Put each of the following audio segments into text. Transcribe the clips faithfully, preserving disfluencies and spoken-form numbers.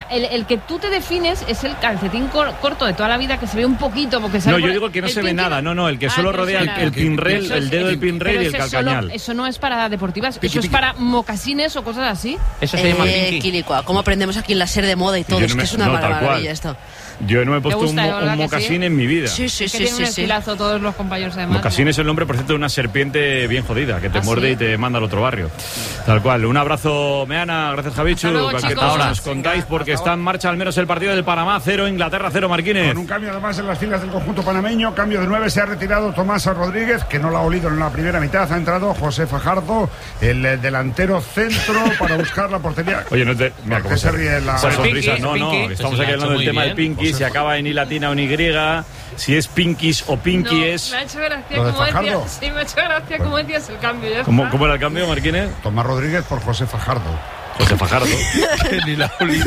el, el que tú te defines es el calcetín cor, corto de toda la vida, que se ve un poquito, porque se No, ve yo por, digo que no se ve pinky, nada, no, no, el que ah, solo que no rodea el, el pinrel, el dedo del pinrel y el calcañal. Solo, eso no es para deportivas, Piqui, eso piqui. es para mocasines o cosas así. Eso se llama Eh, pinky. Quilicua, ¿cómo aprendemos aquí en la serie de moda y todo? Yo Es no que me- es una no, tal maravilla cual. esto. Yo no me he puesto gusta, un, la mo- verdad un que mocasín sí? en mi vida. Sí, sí, Que sí, tiene sí, un sí. estilazo todos los compañeros además. Mocasín es el nombre, por cierto, de una serpiente bien jodida, que te ¿Ah, muerde sí? y te manda al otro barrio. Tal cual. Un abrazo, Meana, gracias Javichu. Hasta luego, Cualquier chicos. cosa nos contáis porque está en marcha al menos el partido del Panamá, cero, Inglaterra, cero, Marquínez. Con un cambio además en las filas del conjunto panameño, cambio de nueve, se ha retirado Tomás Rodríguez, que no lo ha olido en la primera mitad, ha entrado José Fajardo, el eh, delantero centro, para buscar la portería. Oye, no te. Mira ¿Por cómo qué se ríe la- esa El sonrisa. Pinky, No, no, Pinky. estamos Pues aquí lo ha hablando hecho del muy tema bien. del Pinky, si acaba en I latina o en Y, si es Pinkis o Pinky No, es. me ha hecho gracia ¿Lo de como Fajardo? decías. Sí, me ha hecho gracia como decías el cambio. Ya ¿Cómo, está. ¿Cómo era el cambio, Marquínez? Tomás Rodríguez por José Fajardo. José Fajardo. Ni la olí.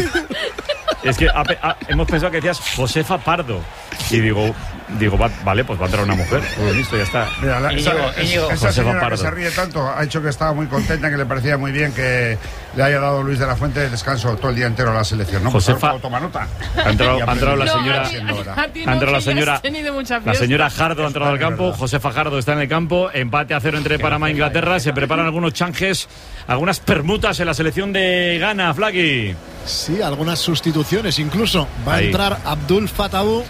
Es que ha- ha- hemos pensado que decías Josefa Pardo. Y digo, digo va- vale, pues va a entrar una mujer. Pues listo, ya está. Mira, la- esa, Íñigo, esa Íñigo. esa Josefa señora que Pardo. se ríe tanto ha hecho que estaba muy contenta, que le parecía muy bien que le haya dado Luis de la Fuente de descanso todo el día entero a la selección, ¿no? Josefa- Por favor, toma nota. Ha entrado, ha entrado la No, señora. a ti- a ti no, Ha entrado la que ya has señora. tenido mucha La fiesta. señora Jardo ha entrado al Es campo. verdad. Josefa Jardo está en el campo. Empate a cero entre Panamá e Inglaterra. Se preparan algunos chanjes, algunas permutas en la selección de Ghana, Flaqui. Sí, algunas sustituciones incluso. Va Ahí. a entrar Abdul Fatawu.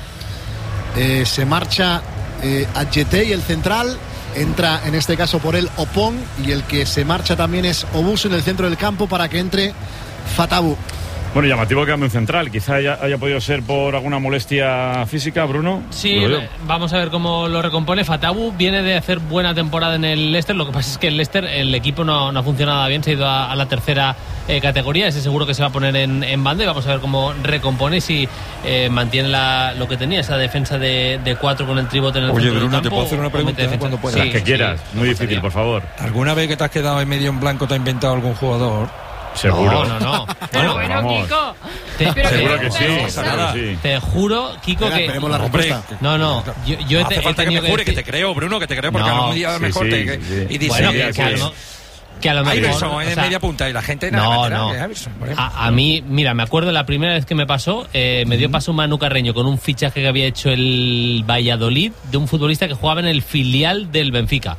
Eh, se marcha eh, Adjetey, el central. Entra en este caso por él Opong. Y el que se marcha también es Obusu en el centro del campo para que entre Fatawu. Bueno, llamativo que cambio en central. Quizá haya, haya podido ser por alguna molestia física, Bruno. Sí, Digo yo. vamos a ver cómo lo recompone. Fatawu viene de hacer buena temporada en el Leicester. Lo que pasa es que el Leicester, el equipo no, no ha funcionado bien. Se ha ido a, a la tercera eh, categoría. Ese seguro que se va a poner en, en banda. Y vamos a ver cómo recompone y si eh, mantiene la, lo que tenía, esa defensa de, de cuatro con el tribote en el Oye, centro del Bruno, ¿te campo, puedo hacer una o pregunta mete defensa. cuando puedas? Sí, Las que sí, quieras. me Muy difícil, gustaría. por favor. ¿Alguna vez que te has quedado en medio en blanco te ha inventado algún jugador? Seguro. No, no, no. Pero Bueno, bueno, vamos. Kiko. Te- Pero Seguro qué que sí. pregunta pasa es esa. nada. Sí. te juro, Kiko, Venga, que... esperemos la Hombre, respuesta. No, no. Yo, yo he, Hace te- he falta que tenido me jure que decir- te creo, Bruno, que te creo, porque No, algún día sí, mejor sí, te... sí. Y dice, Bueno, Sí, que, sí, que a sí. lo, que a lo mejor... Iverson o en sea, media punta y la gente... No, nada, no. de Iverson, por ejemplo. A, a mí, mira, me acuerdo la primera vez que me pasó, eh, me dio paso Manu Carreño con un fichaje que había hecho el Valladolid de un futbolista que jugaba en el filial del Benfica.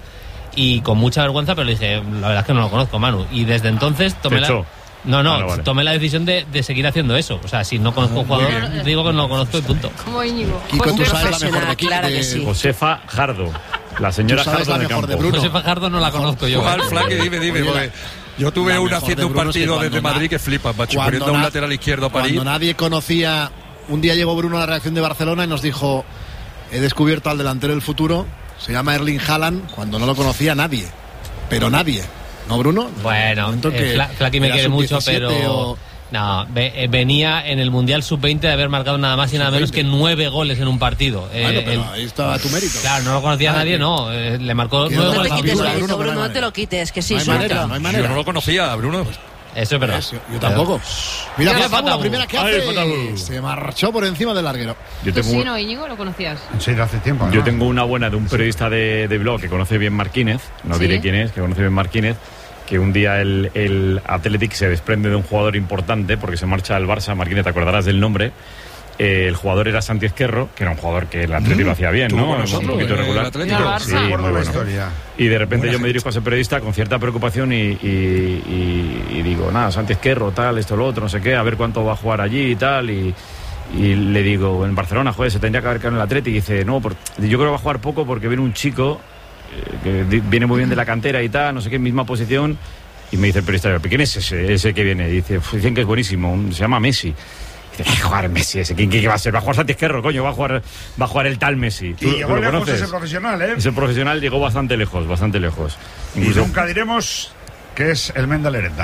Y con mucha vergüenza, pero le dije, la verdad es que no lo conozco, Manu. Y desde entonces tomé Te la... echó. No, no, Vale, vale. tomé la decisión de, de seguir haciendo eso. O sea, si no conozco un jugador, digo que no lo conozco y punto. Como Íñigo. Kiko, Pues tú un sabes la profesional, mejor de Kiko. claro que de- sí. Josefa Jardo. La señora Tú sabes Jardo la en el mejor de campo. Bruno. José Fajardo no la conozco yo. ¿Cuál, Flaque? Dime, dime. Oye, la- porque yo tuve la una mejor haciendo de un Bruno es que partido cuando desde na- Madrid que flipas, macho. Cuando Poniendo un na- lateral izquierdo a París. Cuando nadie conocía, un día llegó Bruno a la reacción de Barcelona y nos dijo: he descubierto al delantero del futuro, se llama Erling Haaland, cuando no lo conocía nadie, pero nadie, ¿no, Bruno? Bueno, Momento eh, que Fla- Flaky me era quiere sub mucho, diecisiete pero... o- No, ve- eh, venía en el Mundial sub veinte de haber marcado nada más y nada menos que nueve goles en un partido. Eh, Bueno, pero el- ahí estaba tu mérito. Claro, no lo conocía Ah, nadie, que- no. eh, le marcó que nueve no No te goles. a quites Bruno, mérito, Bruno, Bruno, no hay no te lo manera. quites, que sí, No hay suéltalo. manera, no hay Yo manera. no lo conocía, Bruno. Eso es verdad. Eso, yo tampoco. Mira, Mira, Fatawu, la Fatawu. primera que Ay, hace, Fatawu. se marchó por encima del larguero. Yo Tú tengo, sí, ¿no, Íñigo? ¿Lo conocías? Sí, de hace tiempo. yo ¿no? tengo una buena de un periodista de, de blog que conoce bien Marquínez. No ¿Sí? diré quién es, que conoce bien Marquínez. Que un día el, el Athletic se desprende de un jugador importante porque se marcha al Barça. Marquínez, te acordarás del nombre. Eh, el jugador era Santi Ezquerro, que era un jugador que el Atlético lo hacía bien, Estuvo ¿no? con Un nosotros, poquito en el regular. Atlético. Mira, Barça. Sí, Me muy acuerdo la bueno. historia. Y de repente Buena yo me gente. dirijo a ese periodista con cierta preocupación y, y- y- y digo, nada, Santi Ezquerro, tal, esto, lo otro, no sé qué, a ver cuánto va a jugar allí y tal. Y, y le digo, en Barcelona, joder, se tendría que haber quedado en el Atlético. Y dice, no, por- yo creo que va a jugar poco porque viene un chico eh, que di- viene muy bien de la cantera y tal, no sé qué, misma posición. Y me dice el periodista, ¿pero quién es ese, ese que viene? Y dice, "Uf, dicen que es buenísimo, se llama Messi. Y dice, ¿qué jugar Messi ese? ¿Quién, quién va a ser? Va a jugar Santi Ezquerro, coño, va a jugar, va a jugar el tal Messi. ¿Tú, Y tú llegó lo lejos conoces? ese profesional, ¿eh? Ese profesional llegó bastante lejos, bastante lejos. Y Incluso- nunca diremos que es el Menda Lerenda.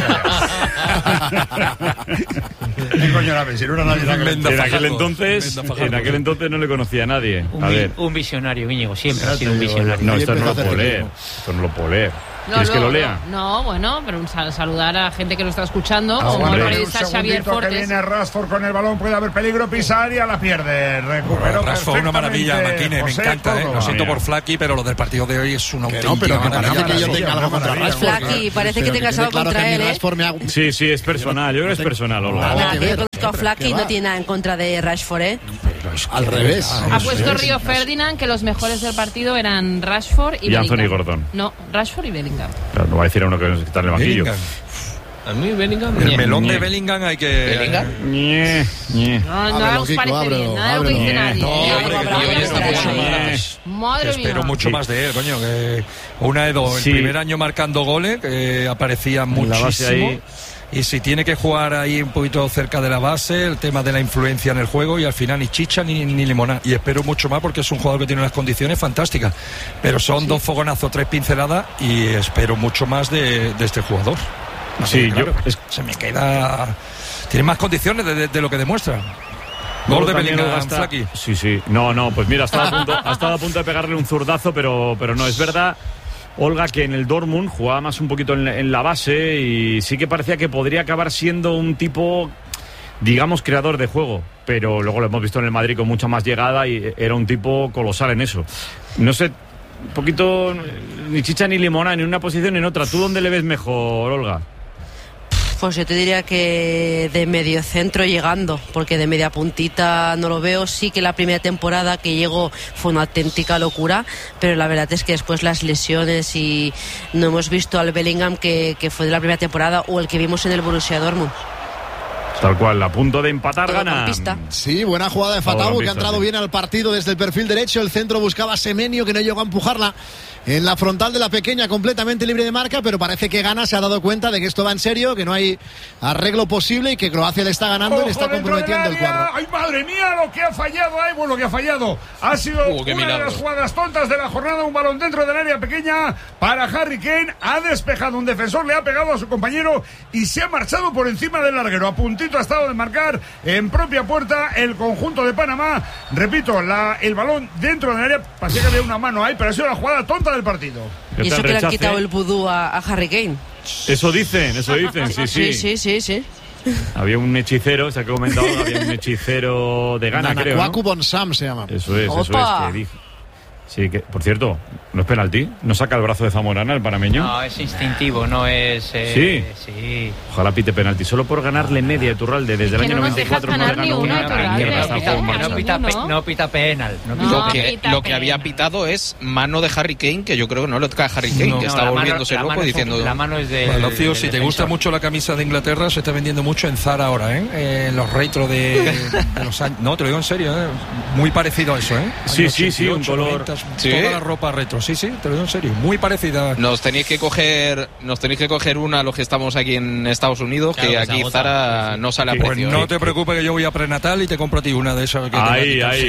¿Qué coño era Messi? No era nadie. Menda. en aquel Fajardo. entonces, Menda Fajardo. en aquel entonces no le conocía a nadie. Un, A vi- ver. un visionario, Íñigo, siempre Ya ha sido te un digo, visionario. No, Ahí esto no empezó lo a hacer puedo leer. ciclismo. Esto no lo puedo leer. ¿Quieres no, que lo no, lea? No, bueno, pero un sal- saludar a gente que lo está escuchando, Ah, como hombre, el un periodista Xavier segundito que Fortes. viene Rashford con el balón, puede haber peligro, pisar y a la pierde. Recuperó Rashford, una maravilla, perfectamente Martínez, me José encanta, ¿eh? Córdoba. Lo siento Mira. por Flaky, pero lo del partido de hoy es una Que auténtica no, pero que maravilla. parece que yo tenga algo contra Rashford. Flaky, parece que Pero tengas quede algo claro contra que a mí él, ¿eh? Rashford me ha- Sí, sí, es personal. Yo creo que es personal, Olga. Nada Nada, que que yo ver. conozco a Flaky, ¿Qué va? no tiene nada en contra de Rashford, ¿eh? Al revés. Ha puesto Río Ferdinand que los mejores del partido eran Rashford y, Y Bellingham. Anthony Gordon. No, Rashford y Bellingham. Claro, no va a decir a uno que está en el banquillo. Bellingham. A mí Bellingham. El ñe. melón Ñe. de Bellingham hay que... Ñe, ñe. No, Ábrelo, nada os Kiko, parece ábrelo, bien, nada de lo que dice ábrelo. nadie. No, Eh, hombre, que Bravo, yo bravo, espero bravo. mucho Ñe. más. Madre Espero mía. mucho Sí. más de él, coño. Que una de dos. El Sí. primer año marcando goles, que aparecía En la base muchísimo. ahí. Y si tiene que jugar ahí un poquito cerca de la base, el tema de la influencia en el juego, y al final ni chicha ni, ni limonada. Y espero mucho más porque es un jugador que tiene unas condiciones fantásticas. Pero son dos fogonazos, tres pinceladas, y espero mucho más de, de este jugador. Así Sí, que, claro, yo- es- se me queda. Tiene más condiciones de, de- de lo que demuestra. Luego Gol de también Bellingham, Olga está- Flaky. Sí, sí. No, no, pues mira, ha estado a punto, ha estado a punto de pegarle un zurdazo, pero, pero no, es verdad, Olga, que en el Dortmund jugaba más un poquito en, en la base y sí que parecía que podría acabar siendo un tipo, digamos, creador de juego, pero luego lo hemos visto en el Madrid con mucha más llegada y era un tipo colosal en eso. No sé, un poquito ni chicha ni limona, ni en una posición ni en otra. ¿Tú dónde le ves mejor, Olga? Pues yo te diría que de medio centro llegando, porque de media puntita no lo veo. Sí que la primera temporada que llegó fue una auténtica locura, pero la verdad es que después las lesiones y no hemos visto al Bellingham que, que fue de la primera temporada o el que vimos en el Borussia Dortmund. Tal cual, a punto de empatar, gana. Todocampista. Sí, buena jugada de Fatawu, que ha Mediocampista, entrado sí. bien al partido desde el perfil derecho. El centro buscaba a Semenyo, que no llegó a empujarla en la frontal de la pequeña, completamente libre de marca, pero parece que Gana se ha dado cuenta de que esto va en serio, que no hay arreglo posible y que Croacia le está ganando y le está Ojo dentro comprometiendo del el cuadro. área. ¡Ay, madre mía! Lo que ha fallado ahí, bueno, lo que ha fallado. Ha sido Uh, qué una milagro. de las jugadas tontas de la jornada. Un balón dentro del área pequeña para Harry Kane. Ha despejado un defensor, le ha pegado a su compañero y se ha marchado por encima del larguero. A puntito ha estado de marcar en propia puerta el conjunto de Panamá. Repito, la, el balón dentro del área. Parecía que había una mano ahí, pero ha sido la jugada tonta del partido. Y eso que le han Rechace. quitado el vudú a, a Harry Kane. Eso dicen, eso dicen, sí, sí. Sí, sí, sí, sí. Había un hechicero, se ha comentado, había un hechicero de Ghana, creo, ¿no? Nanakuaku Bonsam se llama. Eso es, eso Opa. es, que dije. Sí, que, por cierto, ¿no es penalti? ¿No saca el brazo de Zamorana, el panameño? No, es instintivo, no es... eh, sí. Ojalá pite penalti, solo por ganarle media de Turralde. Desde el que año no nos noventa y cuatro dejas no le ganar ni ganó una una. de Turralde, Mierda, está el ¿eh? juego en No marcha. pita, pe- ¿no? no pita penal. No No. pita Lo que, pita lo que pena. había pitado es mano de Harry Kane, que yo creo que no le toca a Harry Kane, No. que No, está la mano- volviéndose la loco mano es- diciendo... La mano es de. Bueno, Cío, si te gusta mucho la camisa de Inglaterra, se está vendiendo mucho en Zara ahora, ¿eh? Eh, en los retro de, de los años. No, te lo digo en serio, ¿eh? Muy parecido a eso, ¿eh? Sí, Años sí, sí, un ochenta y ocho, color- noventa, ¿Sí? Toda la ropa retro, sí, sí, te lo digo en serio. Muy parecida. Nos tenéis que coger, nos tenéis que coger una los que estamos aquí en Estados Unidos, Claro, que que se aquí agota, Zara sí, sí. no sale a Sí, Pues precio. no ¿eh? te preocupes, que yo voy a prenatal y te compro a ti una de esas. Que Ahí, te ahí.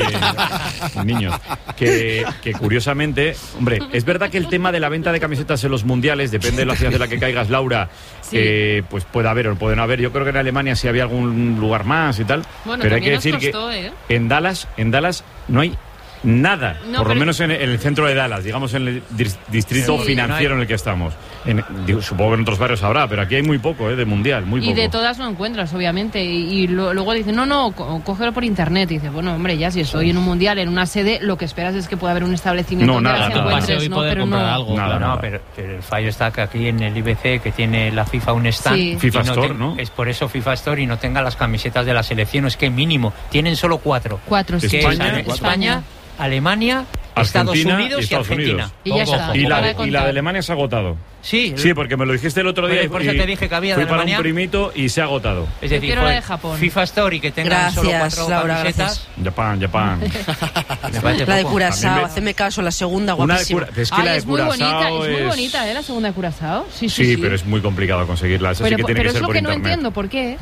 Niños. Que, que curiosamente, hombre, es verdad que el tema de la venta de camisetas en los mundiales, depende de la ciudad de la que caigas, Laura, Sí. eh, pues puede haber o puede no haber. Yo creo que en Alemania sí había algún lugar más y tal. Bueno, pero hay que también nos decir costó, que ¿eh? en Dallas, en Dallas no hay nada, No, por lo pero- menos en el, en el centro de Dallas, digamos en el dis- distrito Sí. financiero en el que estamos. En- digo, supongo que en otros barrios habrá, pero aquí hay muy poco, ¿eh? De mundial, muy Y poco. de todas no encuentras, obviamente. Y, y lo- luego dicen, no, no, co- cógelo por internet. Y dices, bueno, hombre, ya si estoy en un mundial, en una sede, lo que esperas es que pueda haber un establecimiento No, donde nada, las nada. encuentres, Paseo y ¿no? poder Pero comprar no. algo. Nada, no, nada. pero, pero el fallo está que aquí en el I B C, que tiene la FIFA un stand. Sí. FIFA y no Store, ten- ¿no? Es por eso FIFA Store y no tenga las camisetas de la selección. Es que mínimo, tienen solo cuatro. Cuatro, sí. Que es España, Ale- España, Alemania, Estados Argentina Unidos y y, Estados Argentina. Unidos. Y ya Poco, está. poco. Y la, Para de, de y la contar. de Alemania se ha agotado. Sí, Sí, porque me lo dijiste el otro día. Bueno, y por eso y te dije que había de fui para un Alemania. primito y se ha agotado. es Yo decir, quiero la fue de Japón. FIFA Store y que tengan Gracias, solo cuatro Laura, camisetas. Japán, Japán. Me parece La de poco. Curazao, También me- haceme caso, la segunda, Una de guapísima. Cura- es que Ay, la de es muy bonita, Curazao es muy es- bonita, ¿eh? La segunda de Curazao. Sí, sí, Sí, sí. pero es muy complicado conseguirla. Esa Pero, sí que tiene pero que es ser lo por que no internet. entiendo, ¿por qué?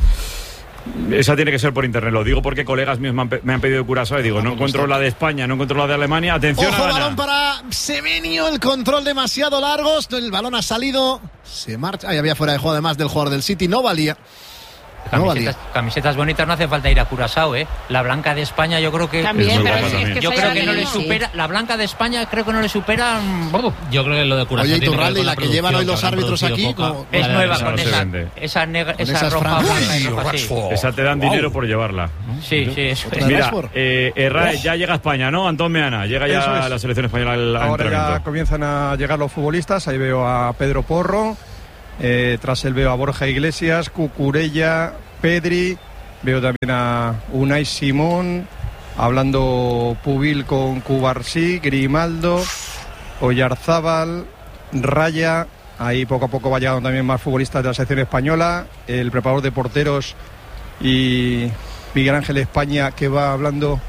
Esa tiene que ser por internet. Lo digo porque colegas míos me han, pe- me han pedido Curazao y digo, no encuentro la de España, no encuentro la de Alemania. Atención Ojo, a balón Ghana. para Semenyo, el control demasiado largo, el balón ha salido, se marcha, ahí había fuera de juego además del jugador del City, no valía. Camisetas, No camisetas bonitas no hace falta ir a Curazao, ¿eh? La blanca de España yo creo que... También, pero sí, es que yo soy creo que no le argelino. supera... La blanca de España creo que no le supera... brr, Yo creo que lo de Curazao Oye, y tiene que ver Turralde, con la que llevan hoy los producción, árbitros que habrán aquí, producido como- poca. es La nueva esa con no se esa, vende. esa, negra, Con esa esas roja franjas. blanca y Uy, roja así. Rashford. Esa te dan Wow. dinero por llevarla. ¿no? Sí, sí, eso Otra es. de Mira, Rashford. eh, Herrera, ya llega a España, ¿no? Antón Meana, llega ya Eso es. la selección española al al Ahora ya entrenamiento. comienzan a llegar los futbolistas. Ahí veo a Pedro Porro. Eh, tras él veo a Borja Iglesias, Cucurella, Pedri. Veo también a Unai Simón. Hablando Pubil con Cubarsí, Grimaldo, Oyarzábal, Raya. Ahí poco a poco va llegando también más futbolistas de la selección española. El preparador de porteros y Miguel Ángel España, que va hablando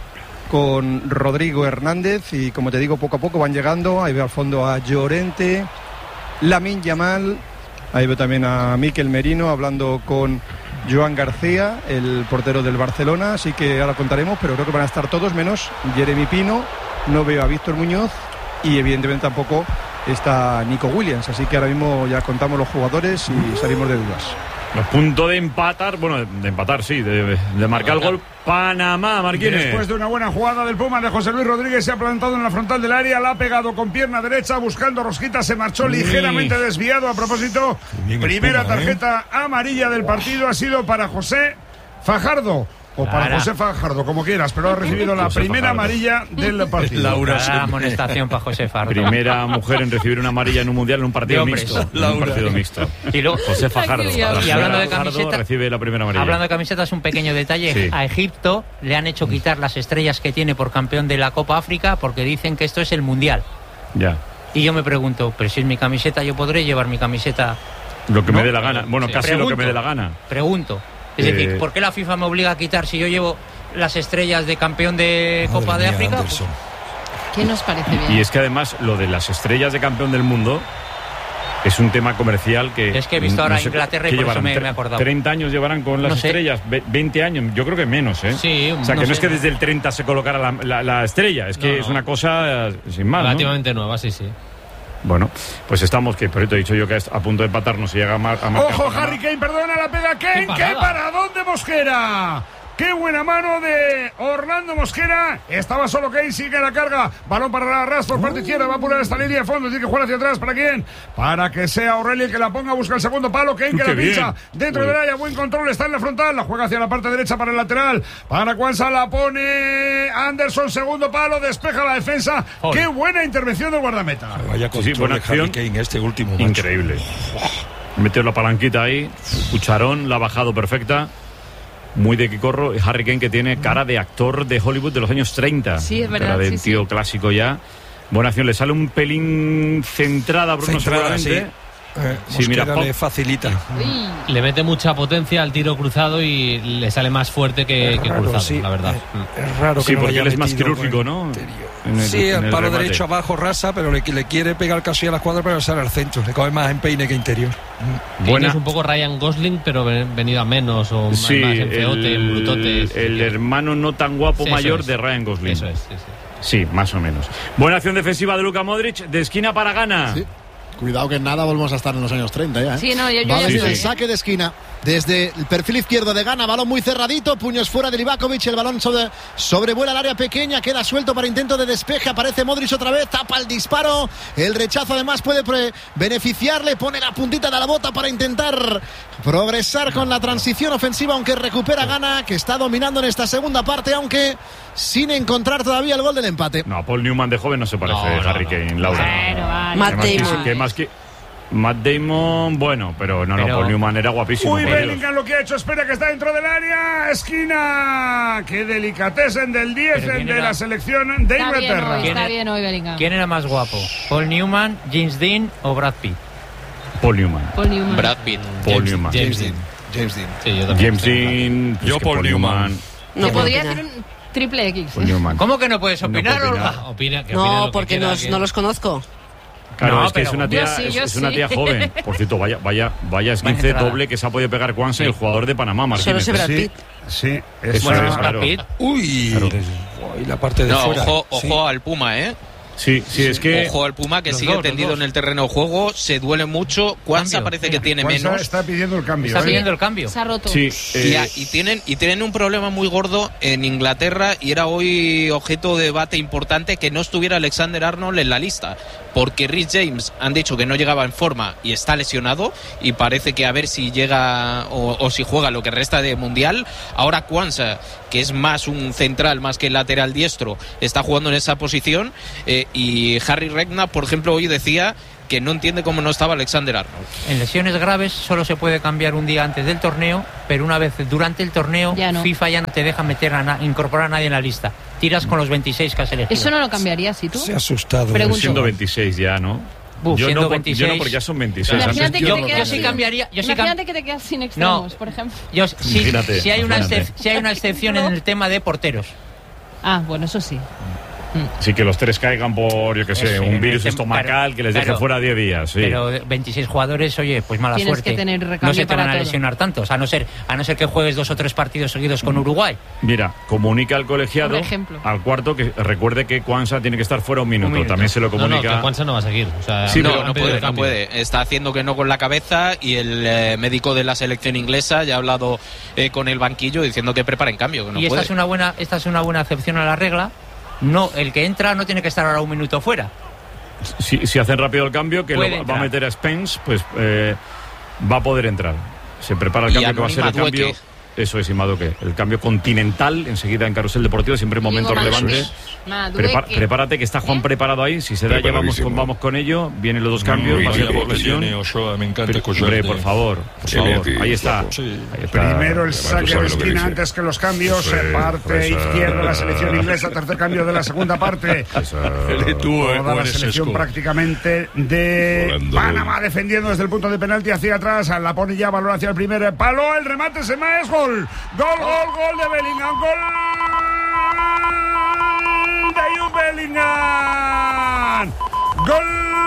con Rodrigo Hernández. Y como te digo, poco a poco van llegando. Ahí veo al fondo a Llorente, Lamine Yamal. Ahí veo también a Mikel Merino hablando con Joan García, el portero del Barcelona. Así que ahora contaremos, pero creo que van a estar todos menos Jeremy Pino. No veo a Víctor Muñoz y evidentemente tampoco está Nico Williams. Así que ahora mismo ya contamos los jugadores y salimos de dudas. A punto de empatar, bueno, de empatar, sí, de, de marcar el gol Panamá, Marquines. Después de una buena jugada del Puma de José Luis Rodríguez, se ha plantado en la frontal del área, la ha pegado con pierna derecha buscando rosquita, se marchó Uy. ligeramente desviado. A propósito, bien el primera Puma, ¿eh? tarjeta amarilla del partido ha sido para José Fajardo. O para Clara. José Fajardo, como quieras, pero ha recibido la José primera Fajardo. amarilla del partido. Laura Cada siempre. amonestación para José Fardo. Primera mujer en recibir una amarilla en un mundial en un partido De hombres. mixto. En un partido mixto. Y luego, José Fajardo. Y hablando de Fajardo camiseta- recibe la primera amarilla. hablando de camisetas, un pequeño detalle. Sí. A Egipto le han hecho quitar las estrellas que tiene por campeón de la Copa África porque dicen que esto es el Mundial. Ya. Y yo me pregunto, pero si es mi camiseta, yo podré llevar mi camiseta. Lo que me ¿No? dé la gana. Bueno, Sí. casi lo que Pregunto. me dé la gana. Pregunto. Es Eh, decir, ¿por qué la FIFA me obliga a quitar si yo llevo las estrellas de campeón de Madre Copa de mía, África? Anderson. ¿Qué nos parece bien? Y es que además lo de las estrellas de campeón del mundo es un tema comercial que... Es que he visto ahora sé, Inglaterra y ¿qué por eso llevarán? me- Tre- me he acordado. treinta años llevarán con las No sé. estrellas, Ve- veinte años, yo creo que menos, ¿eh? Sí, O sea, que no no es sé. que desde el treinta se colocara la, la- la estrella, es que No, es no. una cosa eh, sin más, ¿no? Relativamente nueva, sí, sí. Bueno, pues estamos, que por eso he dicho yo que es a punto de empatarnos y llega a, mar, a marcar Ojo, Panamá. Harry Kane, perdona, la pega Kane. ¡Qué ¡Qué parada! paradón de Mosquera! ¡Qué buena mano de Orlando Mosquera! Estaba solo Kane, sigue la carga. Balón para Rashford, parte izquierda, va a apurar esta línea de fondo. Tiene que jugar hacia atrás. ¿Para quién? Para que sea Aurelio el que la ponga, busca el segundo palo. Kane que ¡Qué la pincha bien! dentro Uy. del área. Buen control, está en la frontal. La juega hacia la parte derecha para el lateral. Para Kwanza la pone Anderson, segundo palo, despeja la defensa. Joder. ¡Qué buena intervención del guardameta! Vaya Sí, control buena de Harry acción. Kane, este último. macho. Increíble. Metió la palanquita ahí, cucharón, la ha bajado perfecta. Muy de Quicorro. Harry Kane, que tiene cara de actor de Hollywood de los años treinta. Sí, es verdad, Cara de sí, tío sí. clásico ya. Buena acción, le sale un pelín centrada a Bruno Centrada, seguramente. Eh, Sí, mira, Mosquera Pop. le facilita. Uy, Le mete mucha potencia al tiro cruzado y le sale más fuerte que, Es que raro, cruzado, sí. la verdad. Eh, Es raro que Sí, no porque haya él es más metido quirúrgico, con ¿no? el interior. En el- Sí, en el el palo remate. derecho abajo rasa, pero le, le quiere pegar casi a la cuadra para sale al centro. Le coge más empeine que interior. Kane Buena. es un poco Ryan Gosling, pero ven- venido a menos o más, Sí, más en feote, en brutote. el, sí, el sí. hermano no tan guapo Sí, eso mayor es. de Ryan Gosling. Eso es, sí, sí. Sí, más o menos. Buena acción defensiva de Luka Modric, de esquina para Ghana. Sí. Cuidado que en nada volvemos a estar en los años treinta ya, ¿eh? Sí, no, yo- yo Va a ya venir estoy, el ¿eh? saque de esquina desde el perfil izquierdo de Ghana, balón muy cerradito, puños fuera de Livakovic, el balón sobre, sobrevuela el área pequeña, queda suelto para intento de despeje, aparece Modric otra vez, tapa el disparo, el rechazo además puede pre- beneficiarle, pone la puntita de la bota para intentar progresar con la transición ofensiva, aunque recupera Ghana, que está dominando en esta segunda parte, aunque sin encontrar todavía el gol del empate. No, a Paul Newman de joven no se parece No, a no, Harry no. Kane, Laura. Bueno, vale. Matt Que más que- Damon. que más que Matt Damon, bueno, pero no, no, Pero- Paul Newman era guapísimo. Uy, por Dios. Bellingham lo que ha hecho, espera que está dentro del área, esquina. Qué delicatessen del diez Pero ¿quién de era? la selección de Está bien Inglaterra. hoy, ¿Quién está es? bien hoy, Bellingham. ¿Quién era más guapo? ¿Paul Newman, James Dean o Brad Pitt? Paul Newman. Paul Newman. Brad Pitt. Paul James- Newman. James James Dean. James Dean. Sí, yo también. James Dean. pues Yo que Paul Newman. No Te puedo podría opinar. hacer un triple X. Paul Newman. ¿Cómo que no puedes No opinar, puedo opinar. Olga? Opina, que opina No, lo que porque quiera, no, que- no los conozco. Claro, No, es que es pero- una tía, Yo sí, es, yo es una sí. tía joven. Por cierto, vaya, vaya, vaya esguince entrada. doble que se ha podido pegar Kwanza, el jugador de Panamá, Solo Martínez. sé Brad Sí, Pitt. sí. Es Eso Bueno, es, es Brad claro. Pitt. Uy, Claro. Uy, la parte de No, fuera. ojo, Sí. ojo al Puma, ¿eh? Sí, sí, es que... Ojo al Puma, que Los sigue dos, tendido los dos. en el terreno de juego, se duele mucho. Cuanza Cambio, parece mira. que tiene Cuanza menos. está pidiendo el cambio. Está ¿eh? pidiendo el cambio. Se ha roto. Sí, Y, eh, a- y tienen y tienen un problema muy gordo en Inglaterra, y era hoy objeto de debate importante que no estuviera Alexander Arnold en la lista, porque Rhys James han dicho que no llegaba en forma y está lesionado, y parece que a ver si llega o, o si juega lo que resta de Mundial. Ahora Cuanza, que es más un central más que el lateral diestro, está jugando en esa posición, eh, y Harry Redknapp, por ejemplo, hoy decía que no entiende cómo no estaba Alexander Arnold. En lesiones graves solo se puede cambiar un día antes del torneo, pero una vez durante el torneo, Ya no. FIFA ya no te deja meter a na- incorporar a nadie en la lista. Tiras con los veintiséis que has elegido. Eso no lo cambiarías, ¿sí tú? Se ha asustado. Pregunto. siendo veintiséis ya, ¿no? Buf, yo, siendo no por- yo veintiséis. no, porque ya son veintiséis. Imagínate Antes que yo te no- quedas yo sí sin- cambiaría- yo sí cam- Imagínate que te quedas sin extremos, por ejemplo. Yo, si, Imagínate, si hay una imagínate. excep- si hay una excepción en el tema de porteros. Ah, bueno, eso sí. Sí, que los tres caigan por, yo qué sé, Eso, un en virus el tem- estomacal claro, que les deje claro. fuera diez días. Sí. Pero veintiséis jugadores, oye, pues mala Tienes suerte. que tener recambio no se te para van a todo. lesionar tantos, a no ser a no ser que juegues dos o tres partidos seguidos con Uruguay. Mira, comunica al colegiado, Por ejemplo. al cuarto, que recuerde que Cuanza tiene que estar fuera un minuto. Un minuto. También se lo No, no, comunica. que Cuanza no va a seguir. O sea, Sí, no, pero no han pedido puede, el no cambio. puede. Está haciendo que no con la cabeza, y el eh, médico de la selección inglesa ya ha hablado eh, con el banquillo diciendo que preparen cambio, que no y esta puede. es una buena esta es una buena excepción a la regla. No, el que entra no tiene que estar ahora un minuto fuera. Si, si hacen rápido el cambio, que lo Puede va- va entrar. a meter a Spence, pues eh, va a poder entrar. Se prepara el Y cambio que va a ser el Anónima cambio. Dueque. Eso es, y Madueque. El cambio continental, enseguida en Carrusel Deportivo, siempre momento Digo, relevante. Madueque. Prepar- prepárate, que está Juan ¿Eh? preparado ahí. Si se da, ya vamos con, vamos con ello. Vienen los dos cambios. Va a ser por lesión. Viene Ochoa, me encanta Pero, escucharte. hombre, por favor, por Sí, favor. sí, Ahí está. sí. Ahí está. Primero el Además, tú saque de sabes lo que esquina dice. antes que los cambios. Eso eh, es, parte esa- izquierda la selección inglesa. Tercer cambio de la segunda parte. Eres tú, eh, Toda o la eres selección Esco. prácticamente de Volando. Panamá defendiendo desde el punto de penalti hacia atrás. La pone ya, valor hacia el primer palo. El remate se me es gol. Gol, gol, gol de Bellingham. Gol de Jude Bellingham. Gol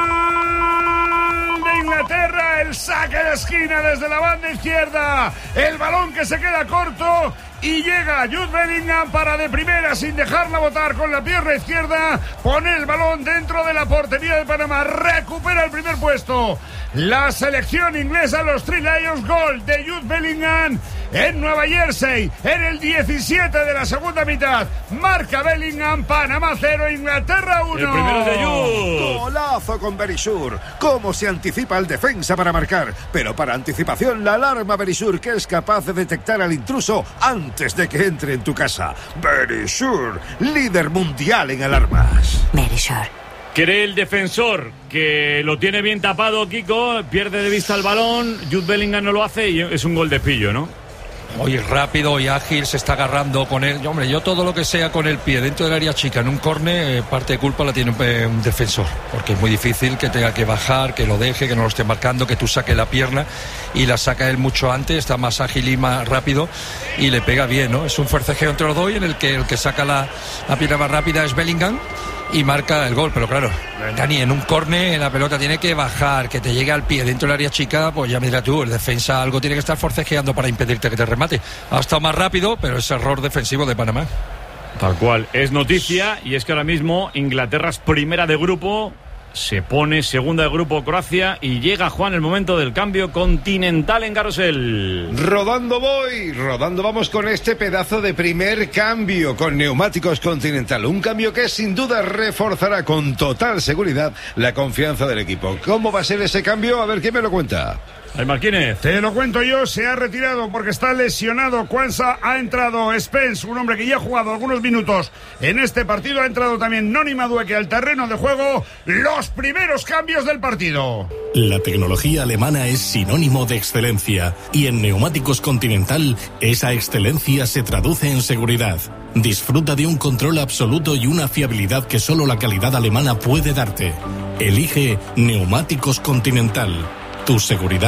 de Inglaterra. El saque de esquina desde la banda izquierda. El balón que se queda corto. Y llega Jude Bellingham para de primera, sin dejarla botar con la pierna izquierda, pone el balón dentro de la portería de Panamá, recupera el primer puesto. La selección inglesa, los Three Lions, gol de Jude Bellingham en Nueva Jersey, en el diecisiete de la segunda mitad. Marca Bellingham, Panamá cero, Inglaterra uno. El primero de Jude. Golazo con Berisur. Cómo se anticipa el defensa para marcar. Pero para anticipación, la alarma Berisur, que es capaz de detectar al intruso antes de que entre en tu casa. Berisur, líder mundial en alarmas. Berisur. Cree el defensor que lo tiene bien tapado, Kiko, pierde de vista el balón, Jude Bellingham no lo hace y es un gol de pillo, ¿no? Hoy rápido y ágil, se está agarrando con él. Y, hombre, yo todo lo que sea con el pie dentro del área chica en un córner, eh, parte de culpa la tiene un, eh, un defensor, porque es muy difícil que tenga que bajar, que lo deje, que no lo esté marcando, que tú saques la pierna, y la saca él mucho antes, está más ágil y más rápido y le pega bien, ¿no? Es un forcejeo entre los dos, y en el que el que saca la, la pierna más rápida es Bellingham y marca el gol. Pero claro, Dani, en un córner la pelota tiene que bajar, que te llegue al pie dentro del área chica, pues ya mira tú, el defensa algo tiene que estar forcejeando para impedirte que te remate. Ha estado más rápido, pero es error defensivo de Panamá. Tal cual, es noticia, y es que ahora mismo Inglaterra es primera de grupo, se pone segunda de grupo Croacia, y llega, Juan, el momento del cambio continental en Carrusel. Rodando voy, rodando vamos con este pedazo de primer cambio con neumáticos Continental. Un cambio que sin duda reforzará con total seguridad la confianza del equipo. ¿Cómo va a ser ese cambio? A ver, ¿quién me lo cuenta? Ay, Martínez. Te lo cuento yo, se ha retirado porque está lesionado Cuanza, ha entrado Spence, un hombre que ya ha jugado algunos minutos en este partido, ha entrado también Noni Madueque al terreno de juego, los primeros cambios del partido. La tecnología alemana es sinónimo de excelencia y en Neumáticos Continental esa excelencia se traduce en seguridad. Disfruta de un control absoluto y una fiabilidad que solo la calidad alemana puede darte. Elige Neumáticos Continental. Tu seguridad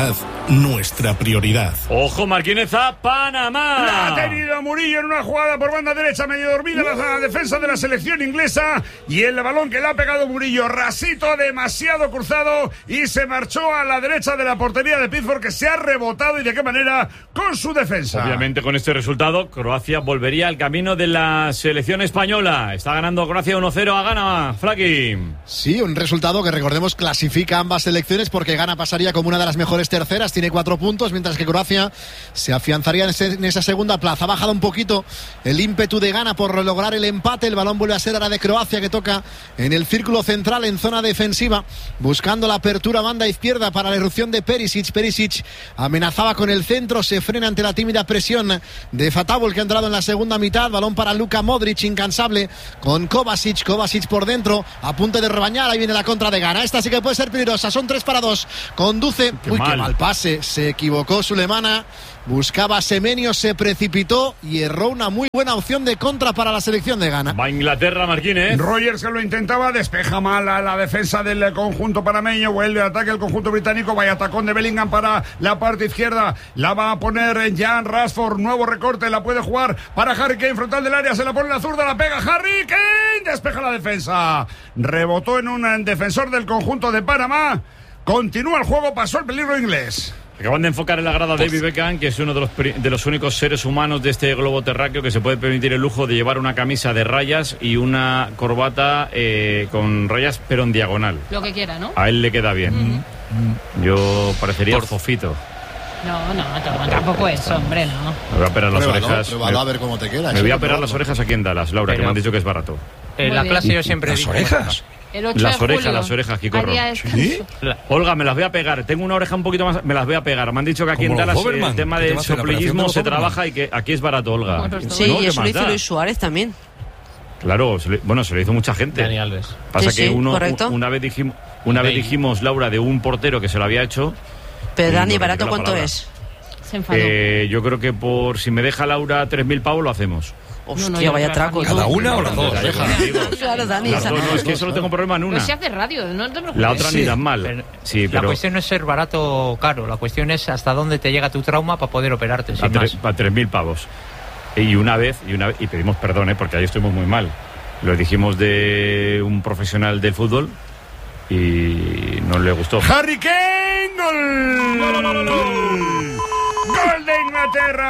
nuestra prioridad. Ojo, Martínez a Panamá. La ha tenido Murillo en una jugada por banda derecha, medio dormida uh. la defensa de la selección inglesa, y el balón que le ha pegado Murillo, rasito, demasiado cruzado, y se marchó a la derecha de la portería de Pickford, que se ha rebotado, y de qué manera, con su defensa. Obviamente con este resultado Croacia volvería al camino de la selección española. Está ganando Croacia uno cero a Ghana, Flaki. Sí, un resultado que, recordemos, clasifica a ambas selecciones, porque Ghana pasaría como una de las mejores terceras, tiene cuatro puntos, mientras que Croacia se afianzaría en, ese, en esa segunda plaza. Ha bajado un poquito el ímpetu de Ghana por lograr el empate. El balón vuelve a ser ahora de Croacia, que toca en el círculo central, en zona defensiva, buscando la apertura banda izquierda para la irrupción de Perisic. Perisic amenazaba con el centro, se frena ante la tímida presión de Fatawu, que ha entrado en la segunda mitad. Balón para Luka Modric, incansable, con Kovacic. Kovacic por dentro, a punto de rebañar. Ahí viene la contra de Ghana. Esta sí que puede ser peligrosa. Son tres para dos. Conduce. Qué Uy, mal. qué mal pase. Se equivocó Sulemana. Buscaba a Semenyo, se precipitó y erró una muy buena opción de contra para la selección de Ghana. Va Inglaterra, Martínez. Rogers, que lo intentaba, despeja mal a la defensa del conjunto panameño. Vuelve al ataque el conjunto británico. Vaya tacón de Bellingham para la parte izquierda. La va a poner Jan Rashford. Nuevo recorte, la puede jugar para Harry Kane, frontal del área. Se la pone la zurda, la pega Harry Kane. Despeja la defensa. Rebotó en un defensor del conjunto de Panamá. Continúa el juego, pasó el peligro inglés. Acaban de enfocar en la grada pues, David Beckham, que es uno de los, de los únicos seres humanos de este globo terráqueo que se puede permitir el lujo de llevar una camisa de rayas y una corbata eh, con rayas, pero en diagonal. Lo que quiera, ¿no? A él le queda bien. Mm. Yo parecería Por... Fofito. No, no, no, tampoco eso, hombre, no. Me voy a operar las pruébalo, orejas. Pruébalo, me, a ver cómo te queda. Me voy a operar las orejas aquí en Dallas, Laura, pero, que me han dicho que es barato. En la clase yo siempre ¿Las digo, orejas? El ocho las de orejas, julio. las orejas, Kikorro. ¿Sí? Olga, me las voy a pegar. Tengo una oreja un poquito más, me las voy a pegar. Me han dicho que aquí en Dallas el tema del soplillismo se trabaja y que aquí es barato, Olga. Sí, ¿No? y eso lo hizo da? Luis Suárez también. Claro, se le, bueno, se lo hizo mucha gente. Dani Alves. Pasa Sí, que sí, uno, correcto. una vez dijimos, una vez dijimos, Laura, de un portero que se lo había hecho. Pero Dani, no ¿barato cuánto palabra. es? Se enfadó. Eh, yo creo que por si me deja Laura tres mil pavos lo hacemos. Hostia, no, no, vaya no, traco. ¿Cada ¿no? una o las dos? Claro, Dani. Las esa- dos, no, es que solo tengo problema en una. Pues se hace radio, no te preocupes. La otra Sí. ni tan mal. Pero Sí, La pero cuestión no es ser barato o caro, la cuestión es hasta dónde te llega tu trauma para poder operarte, a sin tres, más. a tres mil pavos. Y una vez, y una vez, y pedimos perdón, ¿eh? Porque ahí estuvimos muy mal. Lo dijimos de un profesional del fútbol y no le gustó. Harry Kane, gol. Gol de Inglaterra,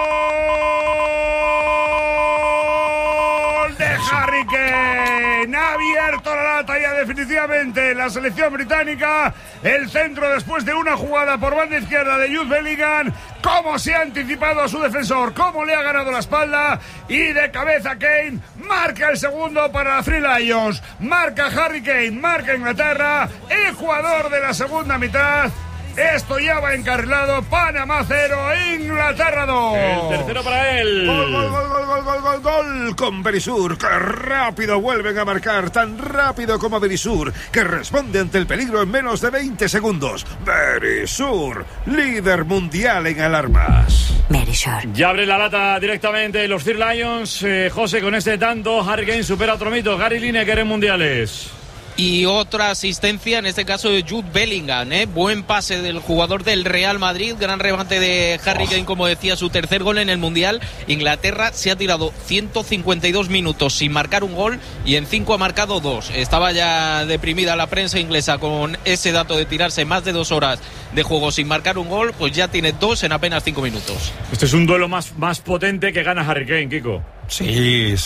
gol de Harry Kane. Ha abierto la lata ya definitivamente la selección británica. El centro después de una jugada por banda izquierda de Jude Bellingham. Cómo se ha anticipado a su defensor, cómo le ha ganado la espalda. Y de cabeza Kane marca el segundo para la Three Lions. Marca Harry Kane, marca Inglaterra. El jugador de la segunda mitad. Esto ya va encarrilado. Panamá cero, Inglaterra dos. El tercero para él. Gol, gol, gol, gol, gol, gol, gol, gol con Berisur. ¡Qué rápido vuelven a marcar! Tan rápido como Berisur, que responde ante el peligro en menos de veinte segundos. Berisur, líder mundial en alarmas. Ya abre la lata directamente los Three Lions. Eh, José, con este tanto, Harry Kane supera a otro mito. Gary Lineker en mundiales. Y otra asistencia, en este caso de Jude Bellingham, ¿eh? Buen pase del jugador del Real Madrid, gran remate de Harry Kane, como decía, su tercer gol en el Mundial. Inglaterra se ha tirado ciento cincuenta y dos minutos sin marcar un gol y en cinco ha marcado dos. Estaba ya deprimida la prensa inglesa con ese dato de tirarse más de dos horas de juego sin marcar un gol, pues ya tiene dos en apenas cinco minutos. Este es un duelo más, más potente que gana Harry Kane, Kiko. Sí,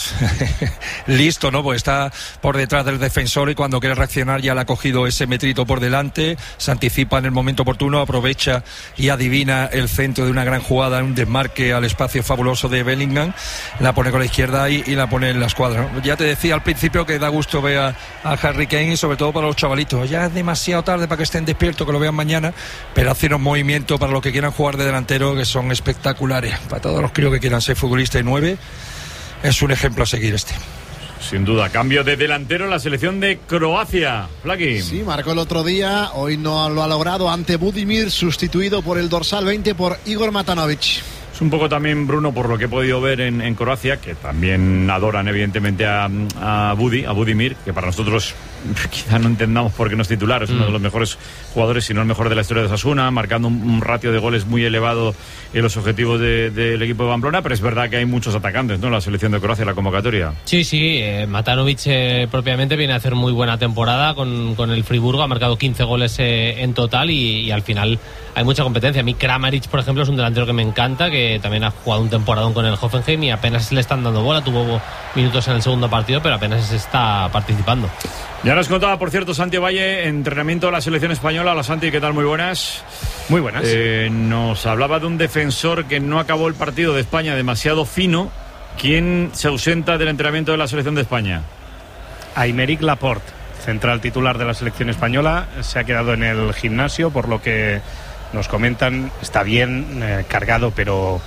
listo, ¿no? Pues está por detrás del defensor y cuando quiere reaccionar ya le ha cogido ese metrito por delante, se anticipa en el momento oportuno, aprovecha y adivina el centro de una gran jugada, un desmarque al espacio fabuloso de Bellingham, la pone con la izquierda y, y la pone en la escuadra, ¿no? Ya te decía al principio que da gusto ver a, a Harry Kane y sobre todo para los chavalitos, ya es demasiado tarde para que estén despiertos, que lo vean mañana, pero hace unos movimientos para los que quieran jugar de delantero que son espectaculares, para todos los críos que quieran ser futbolistas de nueve. Es un ejemplo a seguir este. Sin duda, cambio de delantero en la selección de Croacia. Flaki. Sí, marcó el otro día, hoy no lo ha logrado ante Budimir, sustituido por el dorsal veinte por Igor Matanovic. Es un poco también, Bruno, por lo que he podido ver en, en Croacia, que también adoran evidentemente a, a Budi, a Budimir, que para nosotros quizá no entendamos por qué no es titular, es uno de los mejores jugadores, si no el mejor de la historia de Osasuna, marcando un, un ratio de goles muy elevado en los objetivos del de, de equipo de Pamplona, pero es verdad que hay muchos atacantes, ¿no? La selección de Croacia, la convocatoria. Sí, sí, eh, Matanovic eh, propiamente viene a hacer muy buena temporada con, con el Friburgo, ha marcado quince goles eh, en total y, y al final hay mucha competencia. A mí Kramaric, por ejemplo, es un delantero que me encanta, que también ha jugado un temporadón con el Hoffenheim y apenas le están dando bola, tuvo minutos en el segundo partido, pero apenas se está participando. Ya nos contaba, por cierto, Santi Valle, entrenamiento de la selección española. Hola Santi, ¿qué tal? Muy buenas. Muy buenas. Eh, nos hablaba de un defensor que no acabó el partido de España demasiado fino. ¿Quién se ausenta del entrenamiento de la selección de España? Aymeric Laporte, central titular de la selección española, se ha quedado en el gimnasio, por lo que nos comentan, está bien, eh, cargado, pero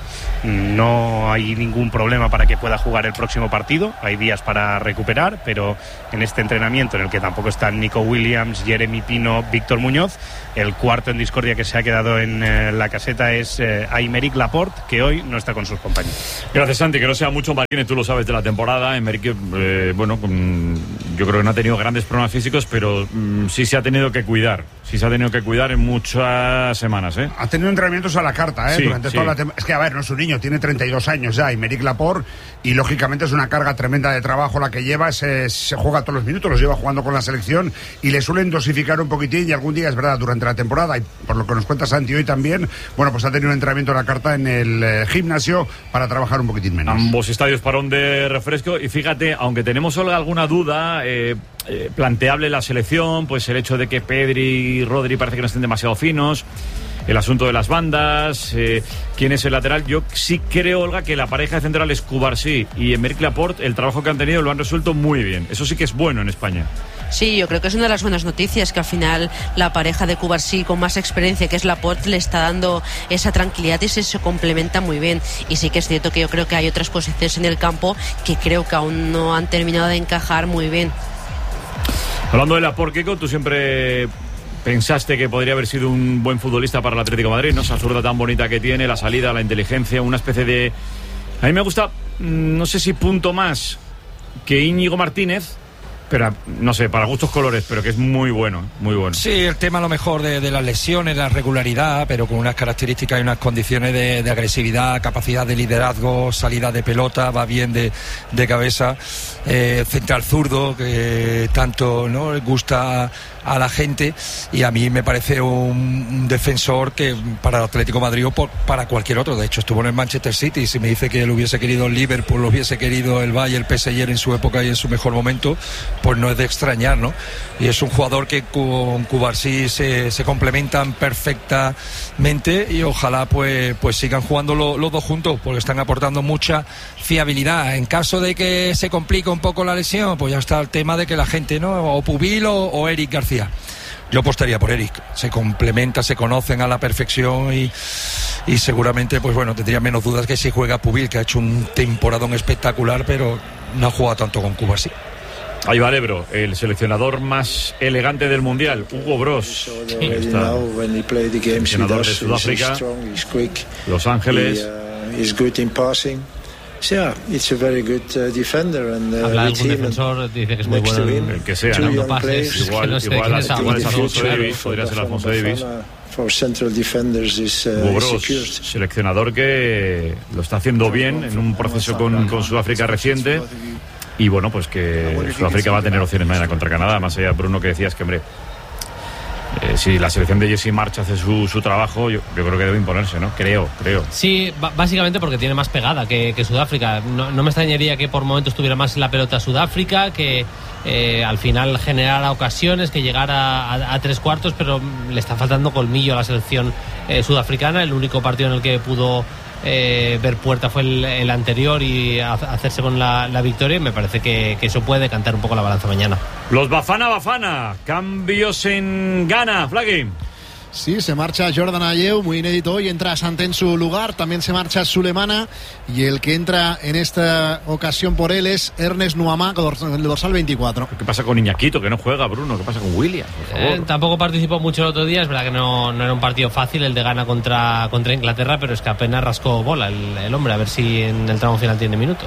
no hay ningún problema para que pueda jugar el próximo partido. Hay días para recuperar, pero en este entrenamiento, en el que tampoco están Nico Williams, Jeremy Pino, Víctor Muñoz, el cuarto en discordia que se ha quedado en eh, la caseta es eh, Aymeric Laporte, que hoy no está con sus compañeros. Gracias, Santi, que no sea mucho, Martínez, tú lo sabes de la temporada. Aymeric, eh, bueno, mm, yo creo que no ha tenido grandes problemas físicos, pero mm, sí se ha tenido que cuidar, sí se ha tenido que cuidar en muchas semanas, ¿eh? Ha tenido entrenamientos a la carta, ¿eh? Sí, Durante sí. toda la tem- Es que, a ver, no es un niño, tiene treinta y dos años ya, Aymeric Laporte, y lógicamente es una carga tremenda de trabajo la que lleva, se, se juega todos los minutos, los lleva jugando con la selección y le suelen dosificar un poquitín, y algún día, es verdad, durante la temporada, y por lo que nos cuenta Santi hoy también, bueno, pues ha tenido un entrenamiento a la carta en el eh, gimnasio para trabajar un poquitín menos. Ambos estadios parón de refresco, y fíjate, aunque tenemos solo alguna duda eh, eh, planteable en la selección, pues el hecho de que Pedri y Rodri parece que no estén demasiado finos, el asunto de las bandas, eh, quién es el lateral. Yo sí creo, Olga, que la pareja de centrales Cubarsí y Aymeric Laporte, el trabajo que han tenido lo han resuelto muy bien. Eso sí que es bueno en España. Sí, yo creo que es una de las buenas noticias, que al final la pareja de Cubarsí con más experiencia, que es Laporte, le está dando esa tranquilidad y se, se complementa muy bien. Y sí que es cierto que yo creo que hay otras posiciones en el campo que creo que aún no han terminado de encajar muy bien. Hablando de Laporte, Kiko, tú siempre pensaste que podría haber sido un buen futbolista para el Atlético de Madrid, ¿no? Esa zurda tan bonita que tiene, la salida, la inteligencia, una especie de... A mí me gusta, no sé si punto más que Íñigo Martínez, pero no sé, para gustos colores, pero que es muy bueno, muy bueno. Sí, el tema a lo mejor de, de las lesiones, la regularidad, pero con unas características y unas condiciones de, de agresividad, capacidad de liderazgo, salida de pelota, va bien de, de cabeza, eh, central zurdo, que tanto no le gusta a la gente, y a mí me parece un, un defensor que para el Atlético de Madrid o por, para cualquier otro. De hecho estuvo en el Manchester City, si me dice que él hubiese querido el Liverpool, lo hubiese querido el Bayern, el P S G en su época y en su mejor momento, pues no es de extrañar, ¿no? Y es un jugador que con Cubarsí se, se complementan perfectamente, y ojalá pues, pues sigan jugando lo, los dos juntos, porque están aportando mucha fiabilidad. En caso de que se complique un poco la lesión, pues ya está el tema de que la gente, ¿no? O Pubil o, o Eric García. Yo apostaría por Eric, se complementa, se conocen a la perfección, y, y seguramente, pues bueno, tendría menos dudas que si juega Pubil, que ha hecho un temporadón espectacular, pero no ha jugado tanto con Cubarsí. Ahí va Lebro, el seleccionador más elegante del mundial, Hugo Broos. Está seleccionador de Sudáfrica, Los Ángeles. Yeah, it's a very good uh, defender, and uh, habla de algún defensor, dice que es muy bueno, el que sea, ¿no? Pases, igual, no sé igual, es igual es Alfonso Davis, podría ser Alfonso Davis. For central defenders is, uh, Hugo Broos, seleccionador que lo está haciendo bien en un proceso con, con Sudáfrica reciente, y bueno, pues que Sudáfrica va a tener opciones mañana contra Canadá. Más allá, Bruno, que decías que, hombre, Eh, si la selección de Jesse March hace su, su trabajo, yo, yo creo que debe imponerse, ¿no? Creo, creo. Sí, básicamente porque tiene más pegada que, que Sudáfrica. No, no me extrañaría que por momentos tuviera más en la pelota Sudáfrica, que eh, al final generara ocasiones, que llegara a, a tres cuartos, pero le está faltando colmillo a la selección eh, sudafricana. El único partido en el que pudo eh, ver puerta fue el, el anterior y a, hacerse con la, la victoria, y me parece que, que eso puede cantar un poco la balanza mañana. Los Bafana Bafana, cambios en Ghana, Flaggy. Sí, se marcha Jordan Ayew, muy inédito hoy, entra Santé en su lugar, también se marcha Sulemana, y el que entra en esta ocasión por él es Ernest Nuamá, el dorsal veinticuatro. ¿Qué pasa con Iñakito, que no juega, Bruno? ¿Qué pasa con Williams, por favor? Eh, tampoco participó mucho el otro día, es verdad que no, no era un partido fácil el de Ghana contra, contra Inglaterra, pero es que apenas rascó bola el, el hombre, a ver si en el tramo final tiene minutos.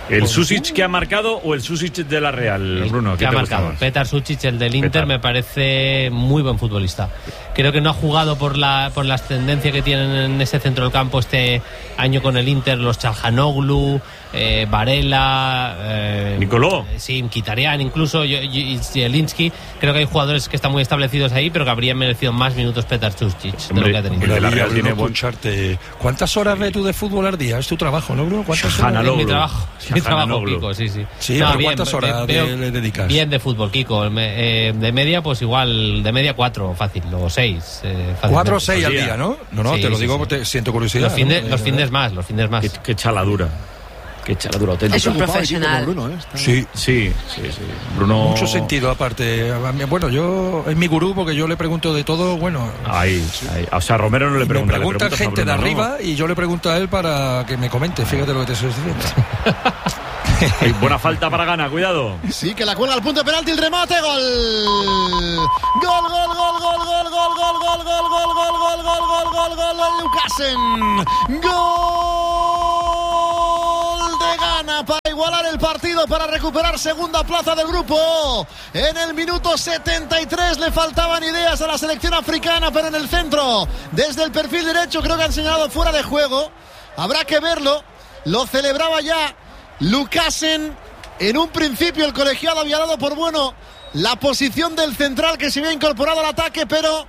¿El Susic que ha marcado o el Susic de la Real, Bruno? Que ha marcado. Petar Susic, el del Inter, Petar. Me parece muy buen futbolista. Creo que no ha jugado por la por la ascendencia que tienen en ese centro del campo este año con el Inter, los Çalhanoğlu, eh, Varela, eh, Nicolò. Sí, Mkhitaryan, incluso y Zielinski. Creo que hay jugadores que están muy establecidos ahí, pero que habrían merecido más minutos Petar Susic de lo que ha tenido. De la Real tiene buen charte. ¿Cuántas horas ves tú de fútbol al día? Es tu trabajo, ¿no, Bruno? ¿Cuántas horas? Es mi trabajo. Es mi trabajo, Kiko, sí, sí. Sí, no, bien, ¿cuántas horas veo, de, le dedicas? Bien de fútbol, Kiko. Eh, de media, pues igual, de media cuatro, fácil, o seis. Eh, cuatro o seis al día, ¿no? No, no, sí, te lo sí, digo sí. porque siento curiosidad. Los fines, ¿no? los fines más, los fines más. Qué, qué chaladura. Qué chaladura auténtica. Es un profesional. Bruno, ¿eh? Está... Sí, sí, sí, sí. Bruno. Mucho sentido, aparte. Bueno, yo es mi gurú porque yo le pregunto de todo. Bueno, ahí, ahí. O sea, Romero no le pregunta. Me pregunta gente Bruno, de arriba, ¿no? Y yo le pregunto a él para que me comente. Fíjate lo que te estoy diciendo. Hay buena falta para Ghana, cuidado. Sí, que la cuelga al punto de penalti, el remate, gol. Gol, gol, gol, gol, gol, gol, gol, gol, gol, gol, gol, gol, gol, gol, gol, gol, gol, gol, Lucasen. Gol de Ghana para igualar el partido, para recuperar segunda plaza del grupo. En el minuto setenta y tres le faltaban ideas a la selección africana, pero en el centro, desde el perfil derecho, creo que han señalado fuera de juego. Habrá que verlo. Lo celebraba ya Lucasen. En un principio el colegiado había dado por bueno la posición del central que se había incorporado al ataque, pero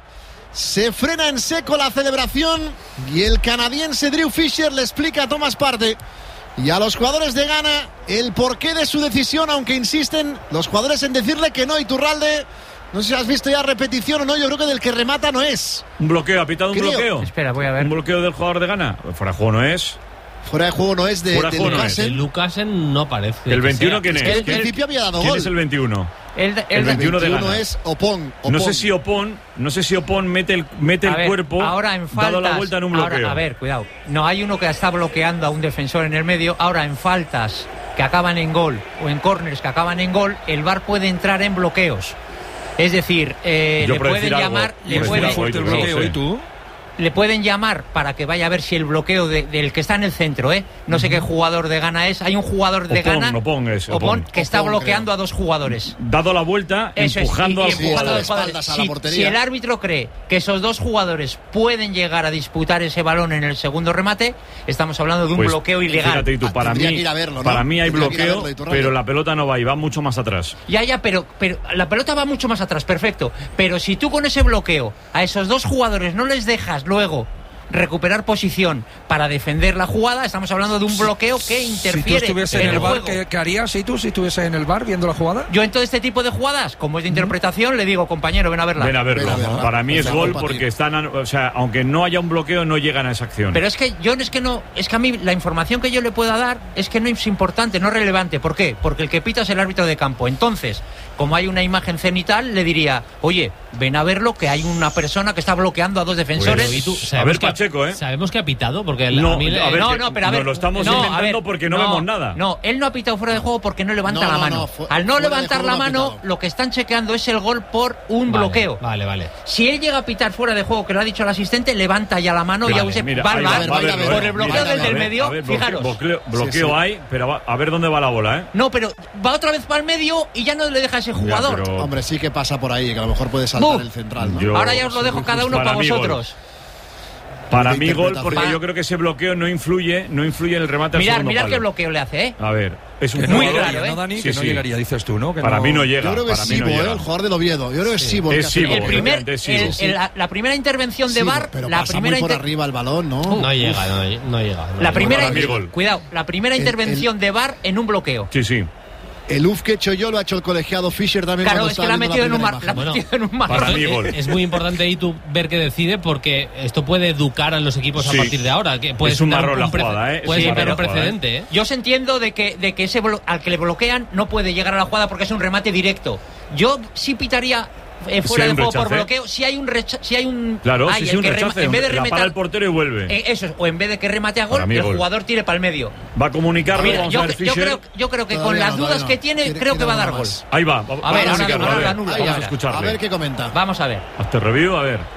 se frena en seco la celebración y el canadiense Drew Fisher le explica a Thomas Partey y a los jugadores de Ghana el porqué de su decisión, aunque insisten los jugadores en decirle que no. Iturralde, no sé si has visto ya repetición o no, yo creo que del que remata no es. Un bloqueo, ha pitado un Creo. bloqueo. Espera, voy a ver. Un bloqueo del jugador de Ghana. Fuera de juego no es. Fuera de juego no es de, Fuera de juego no Lucasen. El Lucasen no parece. ¿El veintiuno sea. quién es? Es que en ¿Quién- principio había dado ¿Quién gol. es el veintiuno? El, de- el El de- veintiuno de Ghana. es Opon, Opon. No sé si Opon, no sé si Opon mete el, mete A el ver, cuerpo ahora en faltas, dado la vuelta en un bloqueo. ahora, a ver, cuidado. No hay uno que está bloqueando a un defensor en el medio. Ahora en faltas que acaban en gol o en córners que acaban en gol, el V A R puede entrar en bloqueos. Es decir, eh, Yo le por pueden decir algo, llamar, por le decir pueden, algo, el no lo bloqueo, sé. ¿y tú? le pueden llamar para que vaya a ver si el bloqueo de- del que está en el centro, ¿eh? No sé qué jugador de Ghana es. Hay un jugador de Opon, Ghana, Opon es, Opon, Opon. que está Opon, bloqueando creo. a dos jugadores. Dado la vuelta, Eso es, empujando y- y al empujando jugador. a los jugadores. Espaldas a la Si, portería. si el árbitro cree que esos dos jugadores pueden llegar a disputar ese balón en el segundo remate, estamos hablando de un Pues, bloqueo ilegal. Fíjate, y tú, Ah, para mí, tendría que ir a verlo, ¿no? para mí hay Tendría que ir a bloqueo, verlo, Iturralde. pero la pelota no va y va mucho más atrás. Ya, ya, pero, pero la pelota va mucho más atrás, perfecto. Pero si tú con ese bloqueo a esos dos jugadores no les dejas luego recuperar posición para defender la jugada, estamos hablando de un bloqueo que Si tú interfiere estuvieses en en el el bar, juego. ¿qué, qué harías si tú si estuvieses en el bar viendo la jugada? Yo en todo este tipo de jugadas, como es de interpretación, le digo, compañero, ven a verla. Ven a verlo. Ven a verla. Para mí es Ven a gol compartir. porque están, a- o sea, aunque no haya un bloqueo, no llegan a esa acción. Pero es que yo no es que no, es que a mí la información que yo le pueda dar es que no es importante, no es relevante. ¿Por qué? Porque el que pita es el árbitro de campo. Entonces, como hay una imagen cenital, le diría, oye, ven a verlo, que hay una persona que está bloqueando a dos defensores. Pero, ¿y tú? a Sabemos ver, que ha- Pacheco, ¿eh? Sabemos que ha pitado, porque el- No, a mí a le- ver, no, que no, pero a nos ver. lo estamos no, a inventando ver, porque no vemos nada. No, él no ha pitado fuera de juego porque no levanta No, la no, mano. no, fu- Al no fuera de levantar juego la no ha mano, pitado. lo que están chequeando es el gol por un Vale, bloqueo. Vale, vale. Si él llega a pitar fuera de juego, que lo ha dicho el asistente, levanta ya la mano y Vale, ya use mira, va al ahí bar va, va a verlo, por eh. el bloqueo Mira, del a del ver, medio. A ver, bloqueo, Fijaros. bloqueo, bloqueo sí. hay, pero va- a ver dónde va la bola, ¿eh? No, pero va otra vez para el medio y ya no le deja a ese jugador. pero- Hombre, sí que pasa por ahí, que a lo mejor puede saltar Buf. el central, ¿no? Yo- Ahora ya os lo dejo cada uno Para para mí, gol. vosotros. Para de mí gol, interpretación. porque Pa- yo creo que ese bloqueo no influye, no influye en el remate al Mirad, segundo mirad palo. qué bloqueo le hace, ¿eh? A ver, es un Que no Muy jugador- claro, llegaría, ¿eh? ¿no, Dani? Sí, que no sí. llegaría, dices tú, ¿no? Que Para no- mí no llega. Yo creo que para es mí no Sibo, ¿eh? llega. El jugador del Oviedo. Yo creo que es Sí. Sibo. el Es que hace Sibo, el El primer, obviamente, sí, el- sí. el- la, la primera intervención de Sibo, V A R, pero la pasa primera muy por inter- arriba el balón, ¿no? No llega, no, no llega. no la llega. primera, Para mí, gol. cuidado, la primera El- intervención de V A R en un bloqueo. Sí, sí. El uf que he hecho yo lo ha hecho el colegiado Fisher también. Claro, cuando es que estaba la ha viendo metido en un primera mar, la imagen. ha Bueno, metido en un mar. para mí, gol. Es muy importante ahí tú ver qué decide, porque esto puede educar a los equipos Sí. a partir de ahora. Que puede Es un sentar marrón la prece- jugada, ¿eh? Puede Es un sentar un marrón la jugada, precedente, ¿eh? Yo os entiendo de que, de que ese blo- al que le bloquean no puede llegar a la jugada porque es un remate directo. Yo sí pitaría eh, Si fuera hay de un juego por rechace. bloqueo si hay un recha- si hay un Claro, hay sí, el sí, un que rema- rechace. en vez de la para rematar el portero y vuelve. eh, eso es, o en vez de que remate a gol, Para mí, el gol. jugador tire para el medio. Va a comunicarlo, Mira, vamos yo, a ver cre- yo Fisher. creo, yo creo que con Todavía las no, dudas todavía que no. tiene, Quiere- creo que quiere va a dar una gol. más. Ahí va, va- A ver, vamos a ahora comunicarlo, ahora a lo ver. anula, Ahí vamos ya. a ver. escucharle. A ver qué comenta. Vamos a ver. Hazte review, a ver.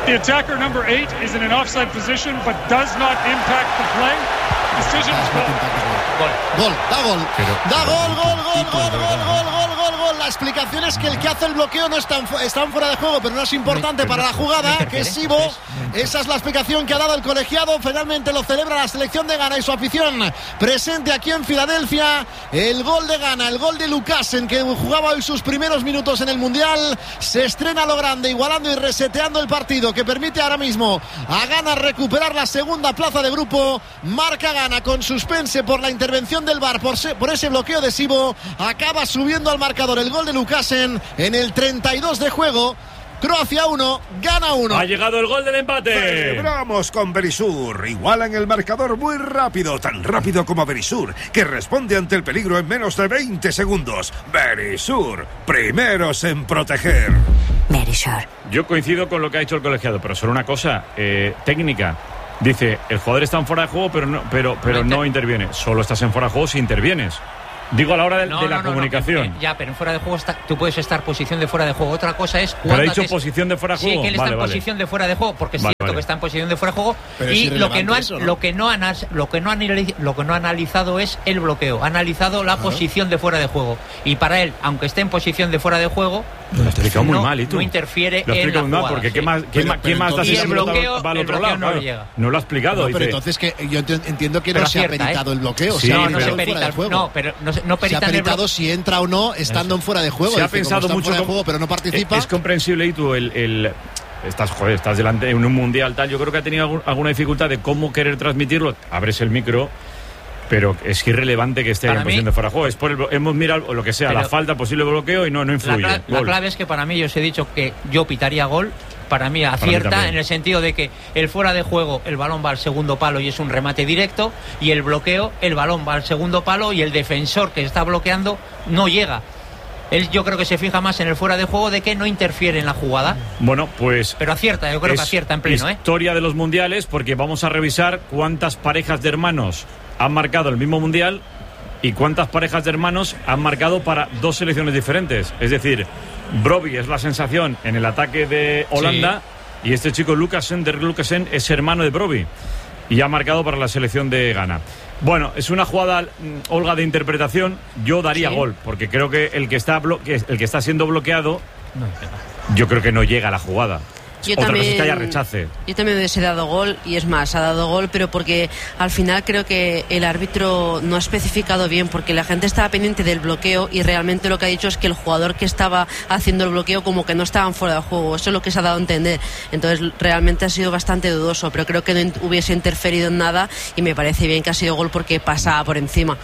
The attacker number eight is in an offside position but does not impact the play. Decision Gol, gol, da gol. Da gol, gol, gol, gol, gol, gol, gol, gol, gol. La explicación es que el que hace el bloqueo no está, está fuera de juego, pero no es importante para la jugada, que es Sibo. Esa es la explicación que ha dado el colegiado. Finalmente lo celebra la selección de Ghana y su afición presente aquí en Filadelfia. El gol de Ghana, el gol de Lucasen, que jugaba hoy sus primeros minutos en el Mundial, se estrena a lo grande, igualando y reseteando el partido, que permite ahora mismo a Ghana recuperar la segunda plaza de grupo. Marca Ghana con suspense por la intervención del V A R, por, se, por ese bloqueo de Sibo. Acaba subiendo al marcador el gol de Lucasen en el treinta y dos de juego. Croacia uno, Ghana uno. Ha llegado el gol del empate. Celebramos con Berisur. Igualan el marcador muy rápido, tan rápido como Berisur, que responde ante el peligro en menos de veinte segundos. Berisur, primeros en proteger. Berisur. Yo coincido con lo que ha dicho el colegiado, pero solo una cosa eh, técnica. Dice, el jugador está en fuera de juego, pero no, pero, pero no, inter- no interviene. Solo estás en fuera de juego si intervienes. Digo a la hora de, no, de la no, no, comunicación. No, ya, pero en fuera de juego está, tú puedes estar posición de fuera de juego. Otra cosa es cuando. ¿Pero ha dicho es, posición de fuera de juego? Sí, que él vale, está en vale. posición de fuera de juego, porque es vale, cierto vale. que está en posición de fuera de juego. Pero y es lo que no, han, eso, ¿no? lo que no han lo que no han lo que no ha analizado es el bloqueo. Ha analizado la claro. posición de fuera de juego. Y para él, aunque esté en posición de fuera de juego, lo ha explicado muy no, mal, ¿y tú? No interfiere lo en la muy jugada. Mal, porque sí. ¿qué más, ¿quién, pero, ¿quién más da si el bloqueo, va al el otro bloqueo lado? no Claro. le llega. No lo ha explicado. No, dice, pero entonces que yo entiendo que pero no se ha acierta, peritado ¿eh? el bloqueo. Sí, se no, ha no se perita, perita. No, pero no, no se ha peritado si entra o no estando en fuera de juego. Se ha Dice, pensado mucho fuera de como, juego, pero no participa. Es, es comprensible y tú el, el estás joder, estás delante en un mundial tal. Yo creo que ha tenido algún, alguna dificultad de cómo querer transmitirlo. Abres el micro. Pero es irrelevante que esté en posición de fuera de juego. Es por el, hemos mirado lo que sea, pero la falta, el posible bloqueo y no, no influye. La, la clave es que para mí, yo os he dicho que yo pitaría gol. Para mí acierta para mí en el sentido de que el fuera de juego, el balón va al segundo palo y es un remate directo, y el bloqueo, el balón va al segundo palo y el defensor que está bloqueando no llega. Él yo creo que se fija más en el fuera de juego de que no interfiere en la jugada. Bueno, pues... Pero acierta, yo creo que acierta en pleno, ¿eh? Historia de los mundiales, porque vamos a revisar cuántas parejas de hermanos han marcado el mismo mundial y cuántas parejas de hermanos han marcado para dos selecciones diferentes. Es decir, Brobbey es la sensación en el ataque de Holanda, sí. Y este chico Lucasen, Dirk Lucasen, es hermano de Brobbey y ha marcado para la selección de Ghana. Bueno, es una jugada, Olga, de interpretación. Yo daría sí. gol, porque creo que el que está blo- el que está siendo bloqueado, no, yo creo que no llega a la jugada. Yo Otra también, cosa es que haya rechace. Yo también hubiese dado gol, y es más, ha dado gol, pero porque al final creo que el árbitro no ha especificado bien, porque la gente estaba pendiente del bloqueo y realmente lo que ha dicho es que el jugador que estaba haciendo el bloqueo como que no estaban fuera de juego. Eso es lo que se ha dado a entender. Entonces realmente ha sido bastante dudoso, pero creo que no hubiese interferido en nada y me parece bien que ha sido gol porque pasaba por encima.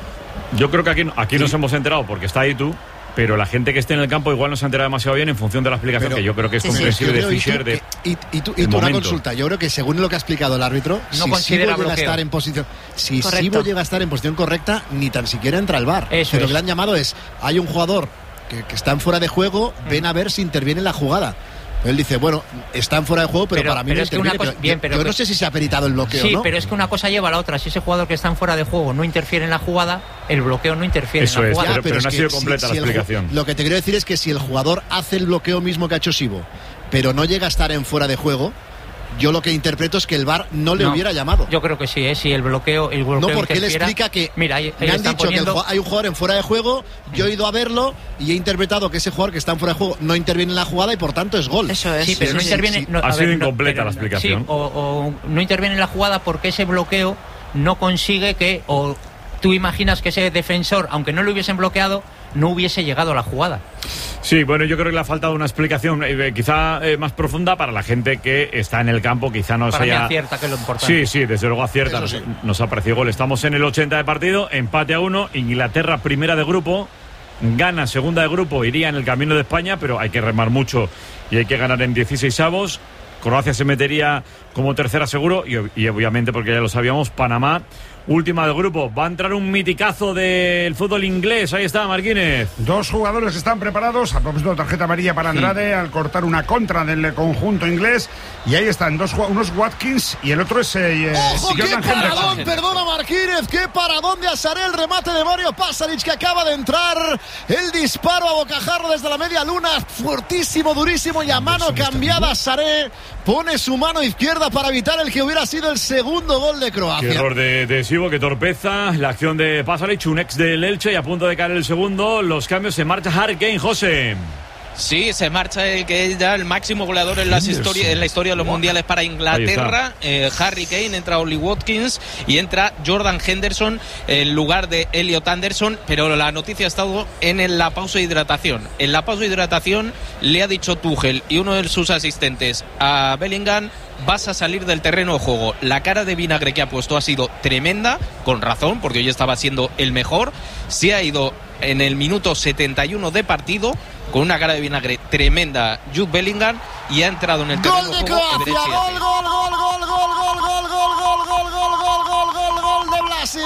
Yo creo que aquí, aquí sí. nos hemos enterado porque está ahí tú. Pero la gente que esté en el campo igual no se ha enterado demasiado bien en función de la explicación, pero, que yo creo que es sí, comprensible sí, de Fischer. De, y, y tú, y tú una consulta, yo creo que según lo que ha explicado el árbitro, no si considera Sibo llega bloqueo. a estar en posición, si Sibo llega a estar en posición correcta, ni tan siquiera entra al V A R. Eso pero es. lo que le han llamado es, hay un jugador que, que está en fuera de juego, mm. ven a ver si interviene en la jugada. Él dice, bueno, está en fuera de juego, pero, pero para mí pero no es que interviene. una cosa, bien, pero yo que, no sé si se ha peritado el bloqueo, sí, ¿no? pero es que una cosa lleva a la otra. Si ese jugador que está en fuera de juego no interfiere en la jugada, el bloqueo no interfiere Eso en la es, jugada. pero, pero, pero no ha sido completa si, si la explicación. El, lo que te quiero decir es que si el jugador hace el bloqueo mismo que ha hecho Sibo, pero no llega a estar en fuera de juego, yo lo que interpreto es que el V A R no le no, hubiera llamado. Yo creo que sí, ¿eh? Si el bloqueo, el bloqueo no, porque él interfiera, explica que mira, ahí, ahí me han dicho poniendo... que el, hay un jugador en fuera de juego, yo he ido a verlo y he interpretado que ese jugador que está en fuera de juego no interviene en la jugada y por tanto es gol. Eso es. Sí, pero sí, no sí, interviene... sí. No, ha sido ver, incompleta no, la explicación. Sí, o, o no interviene en la jugada porque ese bloqueo no consigue que... o tú imaginas que ese defensor, aunque no lo hubiesen bloqueado, no hubiese llegado a la jugada. Sí, bueno, yo creo que le ha faltado una explicación eh, quizá eh, más profunda para la gente que está en el campo, quizá no para sea... mí acierta, que es lo importante. Sí, sí, desde luego acierta, nos, sí. nos ha parecido gol. Estamos en el ochenta de partido, empate a uno, Inglaterra primera de grupo, Ghana segunda de grupo, iría en el camino de España, pero hay que remar mucho y hay que ganar en dieciseisavos. Croacia se metería como tercera seguro y, y obviamente, porque ya lo sabíamos, Panamá última del grupo. Va a entrar un miticazo del fútbol inglés. Ahí está, Marquínez. Dos jugadores que están preparados. A propósito de tarjeta amarilla para Andrade, sí, al cortar una contra del conjunto inglés. Y ahí están, dos, unos Watkins y el otro es... Eh, ¡Ojo, qué Jordan paradón! Henderson. Perdona, Marquínez, qué paradón de Azaré, el remate de Mario Pasalic, que acaba de entrar. El disparo a bocajarro desde la media luna, fuertísimo, durísimo, y a mano cambiada Azaré pone su mano izquierda para evitar el que hubiera sido el segundo gol de Croacia. Qué error de, de Sivo, qué torpeza. La acción de Pasalic, un ex del Elche, y a punto de caer el segundo. Los cambios, se marcha Harry Kane, José. Sí, se marcha el que es ya el máximo goleador en, las historia, en la historia de los mundiales para Inglaterra. Eh, Harry Kane, entra Oli Watkins y entra Jordan Henderson en lugar de Elliot Anderson. Pero la noticia ha estado en la pausa de hidratación. En la pausa de hidratación le ha dicho Tuchel y uno de sus asistentes a Bellingham: vas a salir del terreno de juego. La cara de vinagre que ha puesto ha sido tremenda, con razón, porque hoy estaba siendo el mejor. Se ha ido en el minuto setenta y uno de partido con una cara de vinagre tremenda Jude Bellingham, y ha entrado en el terreno Gol de juego Croacia, derecha y gol, derecha. gol, gol, gol, gol, gol, gol, gol, gol, gol, gol, gol, gol, gol, gol de Vlasic.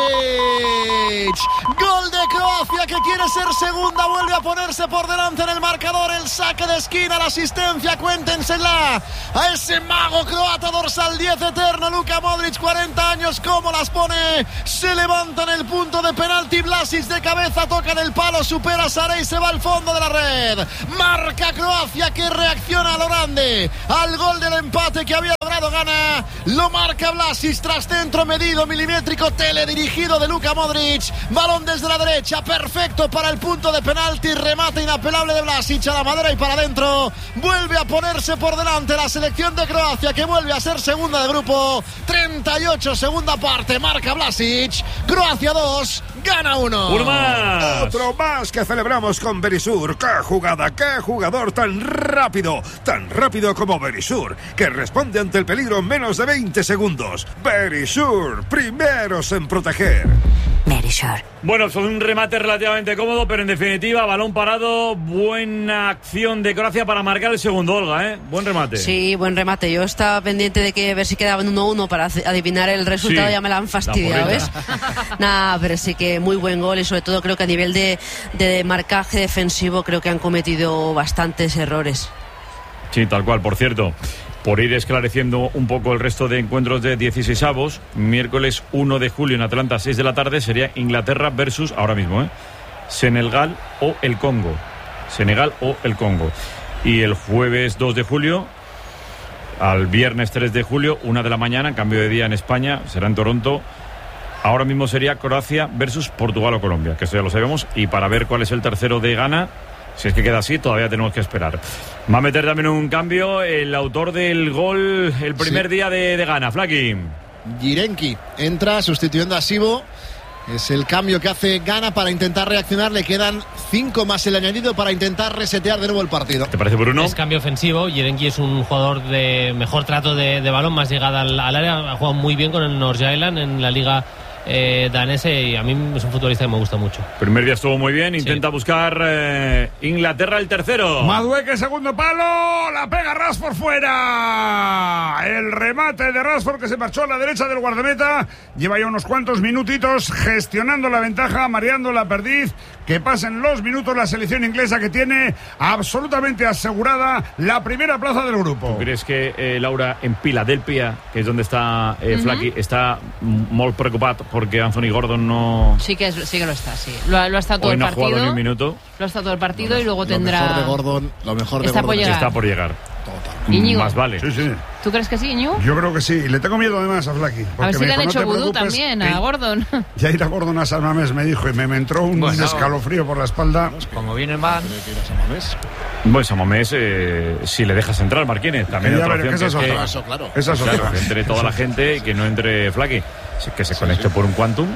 Gol de Croacia, que quiere ser segunda, vuelve a ponerse por delante en el marcador. El saque de esquina, la asistencia, cuéntensela a ese mago croata, dorsal diez eterno, Luka Modric, cuarenta años, cómo las pone. Se levanta en el punto de penalti Vlasic, de cabeza, toca en el palo, supera a Sarey, se va al fondo de la red. Marca Croacia, que reacciona a lo grande al gol del empate que había logrado Ghana. Lo marca Vlasic tras centro medido, milimétrico, teledirigido de Luka Modric. Balón desde la derecha, perfecto para el punto de penalti. Remate inapelable de Vlasic a la madera y para adentro. Vuelve a ponerse por delante la selección de Croacia, que vuelve a ser segunda de grupo. treinta y ocho, segunda parte, marca Vlasic. Croacia dos, Ghana uno. Uno más. Otro más que celebramos con Berisur. ¡Qué jugada! ¡Qué jugador tan rápido! Tan rápido como Berisur, que responde ante el peligro en menos de veinte segundos. Berisur, primeros en proteger. Berisur. Bueno, fue un remate relativamente cómodo, pero en definitiva, balón parado, buena acción de Croacia para marcar el segundo, Olga, ¿eh? Buen remate. Sí, buen remate. Yo estaba pendiente de que ver si quedaban uno uno para adivinar el resultado, Sí, ya me la han fastidiado, la ¿ves? Nada, pero sí que muy buen gol, y sobre todo creo que a nivel de, de marcaje defensivo creo que han cometido bastantes errores. Sí, tal cual. Por cierto, por ir esclareciendo un poco el resto de encuentros de dieciseisavos, miércoles uno de julio en Atlanta, seis de la tarde, sería Inglaterra versus, ahora mismo, ¿eh? Senegal o el Congo. Senegal o el Congo. Y el jueves dos de julio, al viernes tres de julio, una de la mañana, en cambio de día en España, será en Toronto. Ahora mismo sería Croacia versus Portugal o Colombia, que eso ya lo sabemos. Y para ver cuál es el tercero de Ghana, si es que queda así, todavía tenemos que esperar. Va a meter también un cambio el autor del gol el primer Sí. día de, de Ghana, Flaki. Jirenki entra sustituyendo a Sibo. Es el cambio que hace Ghana para intentar reaccionar. Le quedan cinco más el añadido para intentar resetear de nuevo el partido. ¿Te parece, Bruno? Es cambio ofensivo. Yerenki es un jugador de mejor trato de, de balón, más llegada al, al área. Ha jugado muy bien con el Nordsjælland en la liga eh, danese, y a mí es un futbolista que me gusta mucho. Primer día estuvo muy bien. Intenta sí. buscar eh, Inglaterra el tercero. Madueque, segundo palo. La pega Rashford fuera. El remate de Rashford, que se marchó a la derecha del guardameta. Lleva ya unos cuantos minutitos gestionando la ventaja, mareando la perdiz. Que pasen los minutos la selección inglesa, que tiene absolutamente asegurada la primera plaza del grupo. ¿Tú crees que eh, Laura en Filadelfia, que es donde está eh, uh-huh. Flaki, está muy preocupado porque Anthony Gordon no... Sí que, es, sí que lo está, sí. Lo, lo ha estado todo Hoy no el ha jugado partido. ni un minuto. Lo ha estado todo el partido lo, y luego lo tendrá... Mejor de Gordon, lo mejor de está Gordon por llegar. Está por llegar. Íñigo. Más vale. Sí, sí. ¿Tú crees que sí, Íñigo? Yo creo que sí. Y le tengo miedo además a Flaki. A ver si le han dijo, hecho no vudú también a Gordon. Ya ir a Gordon a San Mamés, me dijo, y me, me entró un bueno, escalofrío por la espalda. Como viene mal. Bueno, San Mamés, eh, si le dejas entrar, Marquínez. También otra opción, que es que, otra. Eso, claro. Esa es claro, otra. que entre toda la gente y que no entre Flaki. Que se conecte por un Quantum.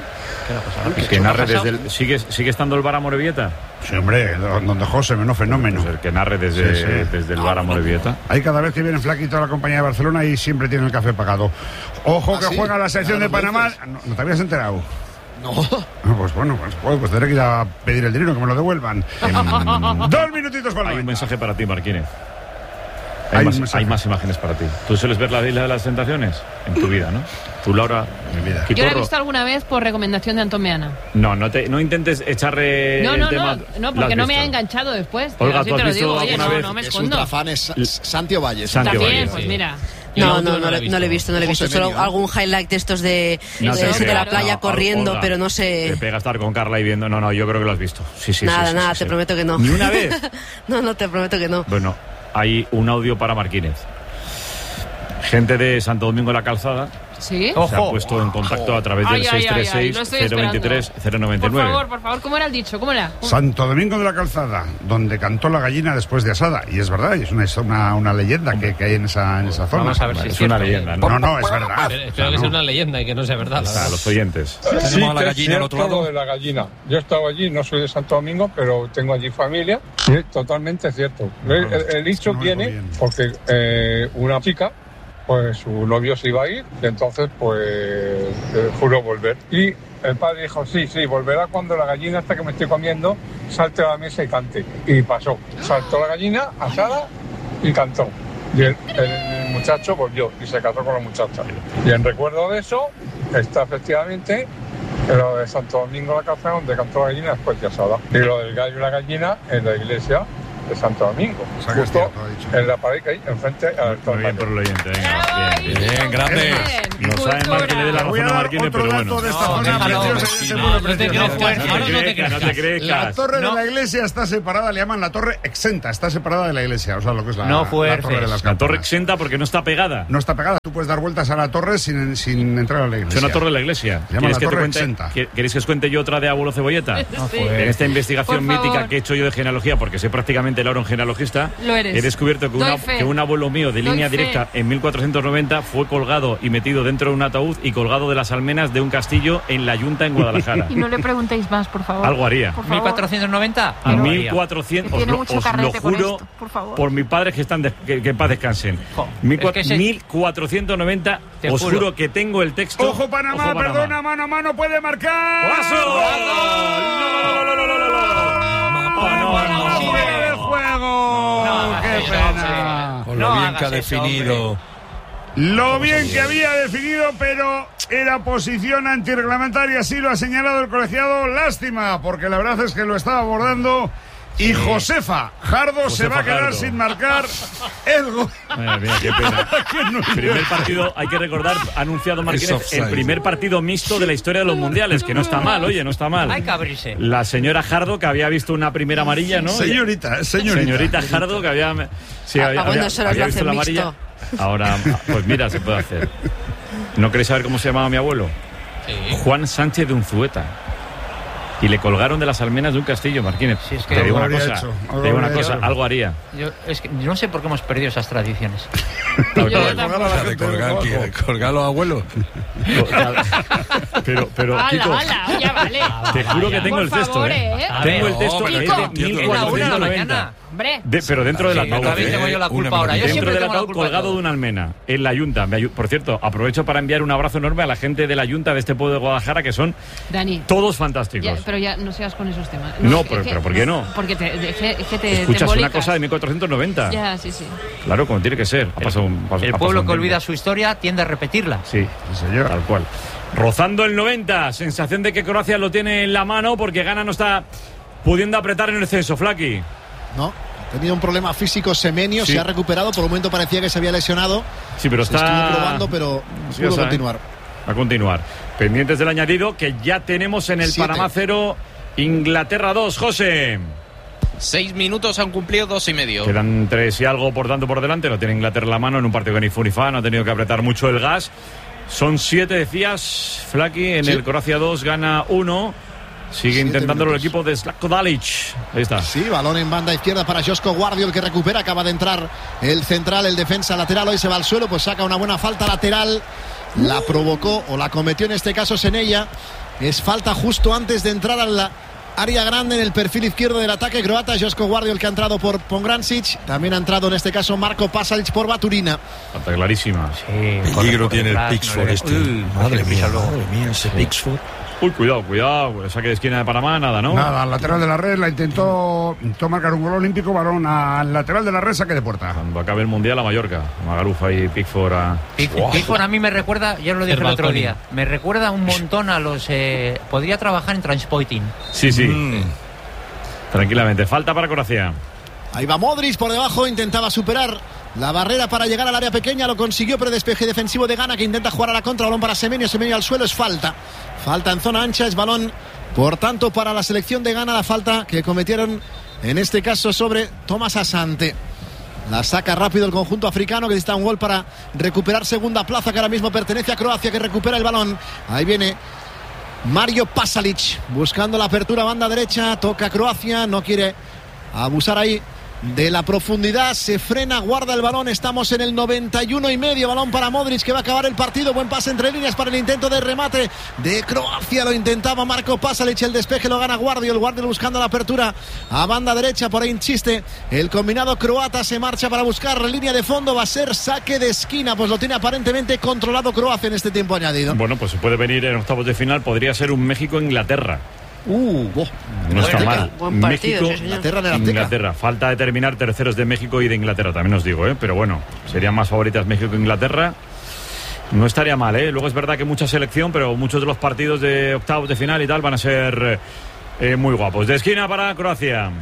Y que narre desde el... ¿Sigue, ¿Sigue estando el bar a Morevieta? Sí, hombre, donde José, menos fenómeno. Pues el que narre desde, sí, sí. desde el bar a Morevieta. Ahí cada vez que viene Flaki toda la compañía de Barcelona y siempre tiene el café pagado. Ojo, ¿Ah, que sí? juega la selección claro, de Panamá. No, ¿No te habías enterado? No. no. Pues bueno, pues, pues, pues tendré que ir a pedir el dinero, que me lo devuelvan. Dos minutitos para Hay un mensaje para ti, Marquínez. Hay, Hay más, un mensaje. hay más imágenes para ti. ¿Tú sueles ver la isla de las tentaciones? En tu vida, ¿no? Tú, Laura, mi vida. Yo la he visto alguna vez por recomendación de Antón Meana. No, no, te, no intentes echarle No, el no, tema. no, no, porque no me ha enganchado después. Olga, Así ¿tú has te lo visto digo, oye, alguna no, vez? no me Es un escondo. trafán, es Santi Ovalle. Santi También, Ovalle, pues sí. mira. No, no, no, le- no le he visto, no le he visto. José Solo Menio, ¿no? algún highlight de estos de, No de, te de la creo. playa No, corriendo, Olga, pero no Te sé. pega estar con Carla y viendo. No, no, yo creo que lo has visto. Sí, sí, Nada, sí, sí, nada, sí, te sí. prometo que no. ¿Ni una vez? No, no, te prometo que no. Bueno, hay un audio para Marquínez. Gente de Santo Domingo de la Calzada ¿Sí? se ha puesto en contacto a través del Ay, ay, ay, ay, seis tres seis, lo estoy cero veintitrés, cero noventa y Por nueve. favor, por favor, ¿cómo era el dicho? ¿Cómo era? Santo Domingo de la Calzada, donde cantó la gallina después de asada. Y es verdad, y es una, es una, una leyenda que, que hay en esa, en esa zona. Vamos a ver si es Es una cierto. leyenda, ¿no? No, no, es verdad. Pero espero que sea una leyenda y que no sea verdad. la A verdad. los oyentes. Tenemos a la que gallina es al otro cierto lado. lo de la gallina. Yo he estado allí, no soy de Santo Domingo, pero tengo allí familia y es totalmente cierto. El, el- el dicho no me viene conviene. porque eh, una chica, pues su novio se iba a ir y entonces pues eh, juró volver. Y el padre dijo, sí, sí, volverá cuando la gallina esta que me estoy comiendo salte a la mesa y cante. Y pasó. Saltó la gallina asada y cantó. Y el, el muchacho volvió y se casó con la muchacha. Y en recuerdo de eso está efectivamente lo de Santo Domingo la Calzada, donde cantó la gallina después de asada. Y lo del gallo y la gallina en la iglesia de Santo Domingo. O sea, que es Justo cierto, ha dicho. en la pared que hay enfrente al altar Muy bien por mayor. el oyente. Venga, bien, bien. Bien, grande. No sabe mal que le dé la Te voy a razón a dar Marquínez, otro pero dato bueno. de esta No, zona déjalo, preciosa, no, de este no, pueblo no te precioso. crezcas, ahora no te No te crezcas. crees. La torre de No. la iglesia está separada, le llaman la torre exenta, está separada de la iglesia, o sea, lo que es la, No la fuerces. torre de las La torre campanas. exenta porque no está pegada. No está pegada, tú puedes dar vueltas a la torre sin, sin entrar a la Es iglesia. una torre de la iglesia. Se llama la ¿Quieres que te torre cuente- exenta. ¿Qué- ¿Queréis que os cuente yo otra de abuelo Cebolleta? Sí. En esta investigación Por favor. mítica que he hecho yo de genealogía, porque soy prácticamente Lauro en genealogista, Lo eres. he descubierto que, Doy una- fe. que un abuelo mío de Doy línea fe. directa en mil cuatrocientos noventa fue colgado y metido dentro de un ataúd y colgado de las almenas de un castillo en la Yunta en Guadalajara. Y no le preguntéis más, por favor. Algo haría. Por ¿mil favor. cuatrocientos noventa? A mil cuatrocientos, Que os tiene lo, mucho os lo carrete por juro esto, por favor. por mis padres que están de- que, que en paz descansen. Jo, Mil es cua- que ese- mil cuatrocientos noventa, Te os juro. juro que tengo el texto. Ojo Panamá, Ojo, perdona, mano a mano puede marcar. ¡Golazo! ¡No, no, no, no, no, no! Panamá no, fuera de juego. No hagas ¡Qué eso, pena! Con lo No bien hagas que ha eso, definido. Lo bien que había definido, pero era posición antirreglamentaria, así lo ha señalado el colegiado. Lástima, porque la verdad es que lo estaba abordando. Y Josefa Jardo se Josefa va a quedar Jardo. sin marcar el gol. Madre mía, qué pena. Primer partido, hay que recordar, ha anunciado Marquínez, offside. el primer partido mixto de la historia de los mundiales, que no está mal, oye, no está mal. Hay que abrirse. La señora Jardo, que había visto una primera amarilla, ¿no? Señorita, señorita. Señorita Jardo, que había, sí, Ah, había, ah, bueno, había- eso lo había hace visto la amarilla. mixto. Ahora, pues mira, se puede hacer. ¿No queréis saber cómo se llamaba mi abuelo? Sí. Juan Sánchez de Unzueta. Y le colgaron de las almenas de un castillo, Marquínez. Sí, es que te digo algo una habría cosa, hecho, te algo digo una habría cosa, hecho. algo haría. Yo, es que no sé por qué hemos perdido esas tradiciones. Yo Colgar a tampoco. la De gente del colgar, trabajo. ¿quién? ¿Colgar a los abuelos? Pero, pero, ¡Hala, Kiko, hala! Ya vale. te juro que tengo por el texto, favor, ¿eh? ¿eh? A Tengo ver, el texto, hombre, es no, de entiendo. Es la una de la mil cuatrocientos noventa. mañana. Hombre. De- pero dentro del Sí, ataúd. otra vez ¿eh? tengo yo la Una culpa ahora. Yo maravilla. Dentro siempre del tengo la ataúd culpa de colgado todo. de una almena en la Yunta. Me ayu- Por cierto, aprovecho para enviar un abrazo enorme a la gente de la Yunta de este pueblo de Guadalajara, que son Dani. todos Ya, fantásticos. pero ya no seas con esos temas. No, es que- pero- es que- pero ¿por qué no? Porque te, es que, es que te, te Escuchas una embolicas. cosa de mil cuatrocientos noventa. Ya, sí, sí. Claro, como tiene que ser. Ha pasado un, pas- ha El pasado pueblo un que tiempo. olvida su historia tiende a repetirla. Sí, tal cual. Rozando el noventa, sensación de que Croacia lo tiene en la mano porque Ghana no está pudiendo apretar en el censo, Flaki. No, ha tenido un problema físico Semenyo, Sí. se ha recuperado, por un momento parecía que se había lesionado. Sí, pero Se está estuvo probando, pero Sí, pudo ya saben. continuar. A continuar. Pendientes del añadido que ya tenemos en el Siete. Panamá cero, Inglaterra dos, José. Seis minutos han cumplido dos y medio. Quedan tres y algo por tanto por delante. Lo tiene Inglaterra en la mano en un partido que ni fu ni fa. No ha tenido que apretar mucho el gas. Son siete, decías, Flaki. En Sí. el Croacia dos gana uno. Sigue Siete intentándolo el minutos. equipo de Zlatko Dalic. Ahí está. Sí, balón en banda izquierda para Josko Guardiol, que recupera, acaba de entrar el central, el defensa lateral, hoy se va al suelo, pues saca una buena falta lateral, la provocó o la cometió en este caso Senella, es falta justo antes de entrar a la área grande en el perfil izquierdo del ataque croata. Josko Guardiol, que ha entrado por Pongrancic, también ha entrado en este caso Marco Pasalic por Baturina. Falta clarísima. Sí, Peligro tiene el detrás, Pickford no le- este. Uy, Madre que pisa mía, luego. madre mía, ese Pickford. Uy, cuidado, cuidado. Saque de esquina de Panamá, nada, ¿no? Nada, al lateral de la red la intentó, intentó marcar un gol olímpico, balón al lateral de la red, saque de puerta. Cuando acabe el Mundial a Mallorca. Magarufa y Pickford a... Pickford, Pickford a mí me recuerda, ya lo dije el otro día, me recuerda un montón a los... Eh, podría trabajar en Transpoiting. Sí, sí. Mm. Tranquilamente. Falta para Croacia. Ahí va Modric por debajo, intentaba superar la barrera para llegar al área pequeña, lo consiguió, pero despeje defensivo de Ghana que intenta jugar a la contra, balón para Semenyo, Semenyo al suelo, es falta. Falta en zona ancha, es balón, por tanto, para la selección de Ghana, la falta que cometieron, en este caso, sobre Thomas Asante. La saca rápido el conjunto africano, que necesita un gol para recuperar segunda plaza, que ahora mismo pertenece a Croacia, que recupera el balón. Ahí viene Mario Pasalic, buscando la apertura, banda derecha, toca Croacia, no quiere abusar ahí de la profundidad, se frena, guarda el balón, estamos en el noventa y uno y medio, balón para Modric que va a acabar el partido, buen pase entre líneas para el intento de remate de Croacia, lo intentaba Marco Pasalic, el despeje lo gana Guardiol, Guardiol buscando la apertura a banda derecha, por ahí insiste el combinado croata, se marcha para buscar línea de fondo, va a ser saque de esquina, pues lo tiene aparentemente controlado Croacia en este tiempo añadido. Bueno, pues se puede venir en octavos de final, podría ser un México-Inglaterra. Uh, oh. No está mal. Buen partido, México, sí, Inglaterra en el Azteca. Inglaterra. Falta determinar terceros de México y de Inglaterra, también os digo, ¿eh? Pero bueno, serían más favoritas México e Inglaterra. No estaría mal, ¿eh? Luego es verdad que mucha selección, pero muchos de los partidos de octavos de final y tal van a ser eh, muy guapos. De esquina para Croacia.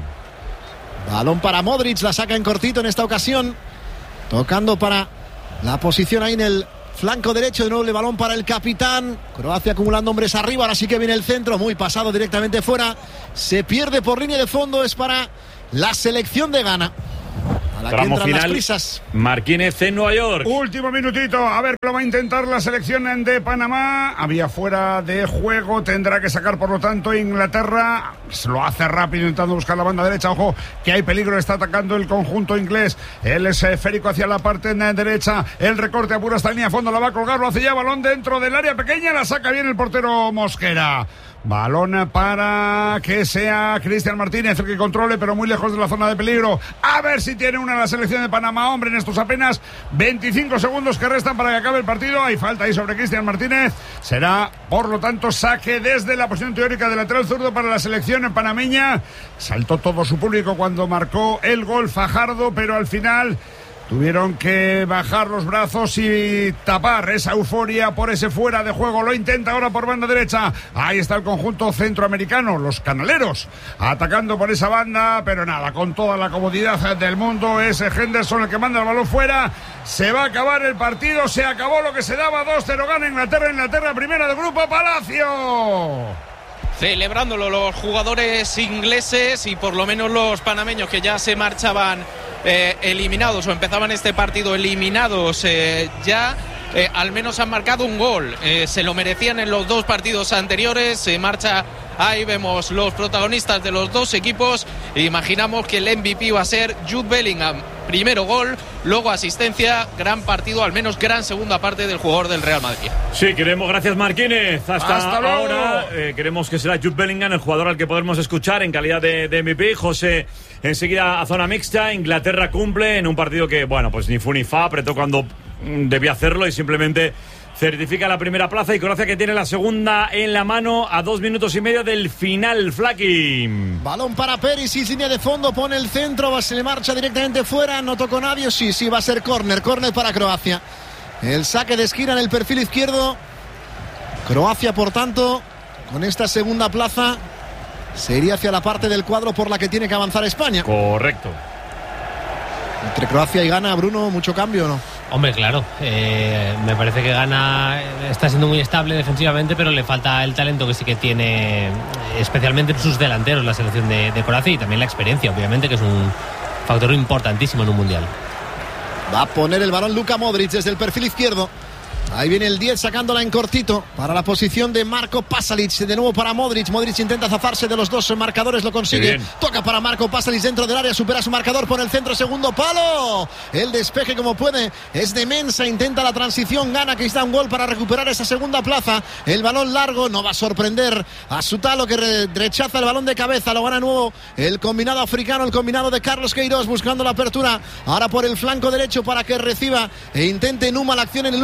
Balón para Modric, la saca en cortito en esta ocasión. Tocando para la posición ahí en el flanco derecho, de nuevo el balón para el capitán. Croacia acumulando hombres arriba, ahora sí que viene el centro, muy pasado directamente fuera. Se pierde por línea de fondo, es para la selección de Ghana. A la Tramo que entran final, las prisas. Martínez en Nueva York. Último minutito, a ver lo va a intentar la selección de Panamá. Había fuera de juego, tendrá que sacar por lo tanto Inglaterra. Lo hace rápido intentando buscar la banda derecha. Ojo que hay peligro, está atacando el conjunto inglés. El esférico hacia la parte derecha. El recorte apura esta línea a fondo, la va a colgar, lo hace ya, balón dentro del área pequeña, la saca bien el portero Mosquera. Balón para que sea Cristian Martínez el que controle, pero muy lejos de la zona de peligro. A ver si tiene una la selección de Panamá, hombre, en estos apenas veinticinco segundos que restan para que acabe el partido. Hay falta ahí sobre Cristian Martínez. Será, por lo tanto, saque desde la posición teórica del lateral zurdo para la selección panameña. Saltó todo su público cuando marcó el gol Fajardo, pero al final tuvieron que bajar los brazos y tapar esa euforia por ese fuera de juego. Lo intenta ahora por banda derecha. Ahí está el conjunto centroamericano, los canaleros, atacando por esa banda, pero nada, con toda la comodidad del mundo. Es Henderson el que manda el balón fuera. Se va a acabar el partido, se acabó lo que se daba. dos cero gana Inglaterra, Inglaterra primera de grupo. Palacio. Celebrándolo los jugadores ingleses y por lo menos los panameños que ya se marchaban eh, eliminados o empezaban este partido eliminados eh, ya. Eh, al menos han marcado un gol, eh, se lo merecían en los dos partidos anteriores. Se marcha, ahí vemos los protagonistas de los dos equipos. Imaginamos que el M V P va a ser Jude Bellingham. Primero gol, luego asistencia, gran partido, al menos gran segunda parte del jugador del Real Madrid. Sí, queremos, gracias Martínez. Hasta, Hasta ahora eh, queremos que será Jude Bellingham el jugador al que podremos escuchar en calidad de, de M V P. José, enseguida a zona mixta. Inglaterra cumple en un partido que, bueno, pues ni fu ni fa, apretó cuando debía hacerlo y simplemente certifica la primera plaza, y Croacia que tiene la segunda en la mano a dos minutos y medio del final. Flaky. Balón para Perisic, línea de fondo, pone el centro, se le marcha directamente fuera, no tocó nadie, sí, sí, va a ser córner, córner para Croacia. El saque de esquina en el perfil izquierdo. Croacia, por tanto, con esta segunda plaza, se iría hacia la parte del cuadro por la que tiene que avanzar España. Correcto. Entre Croacia y Ghana, Bruno, ¿mucho cambio o no? Hombre, claro, eh, me parece que Ghana está siendo muy estable defensivamente, pero le falta el talento que sí que tiene, especialmente sus delanteros, la selección de, de Croacia, y también la experiencia, obviamente, que es un factor importantísimo en un mundial. Va a poner el balón Luka Modric desde el perfil izquierdo. Ahí viene el diez sacándola en cortito para la posición de Marco Pasalic. De nuevo para Modric. Modric intenta zafarse de los dos marcadores, lo consigue. Toca para Marco Pasalic dentro del área, supera su marcador, pone el centro, segundo palo. El despeje como puede es de Mensa, intenta la transición, gana, que está un gol para recuperar esa segunda plaza. El balón largo no va a sorprender a Sutalo, que re- rechaza el balón de cabeza. Lo gana de nuevo el combinado africano, el combinado de Carlos Queiroz, buscando la apertura ahora por el flanco derecho para que reciba e intente Numa la acción en el uno contra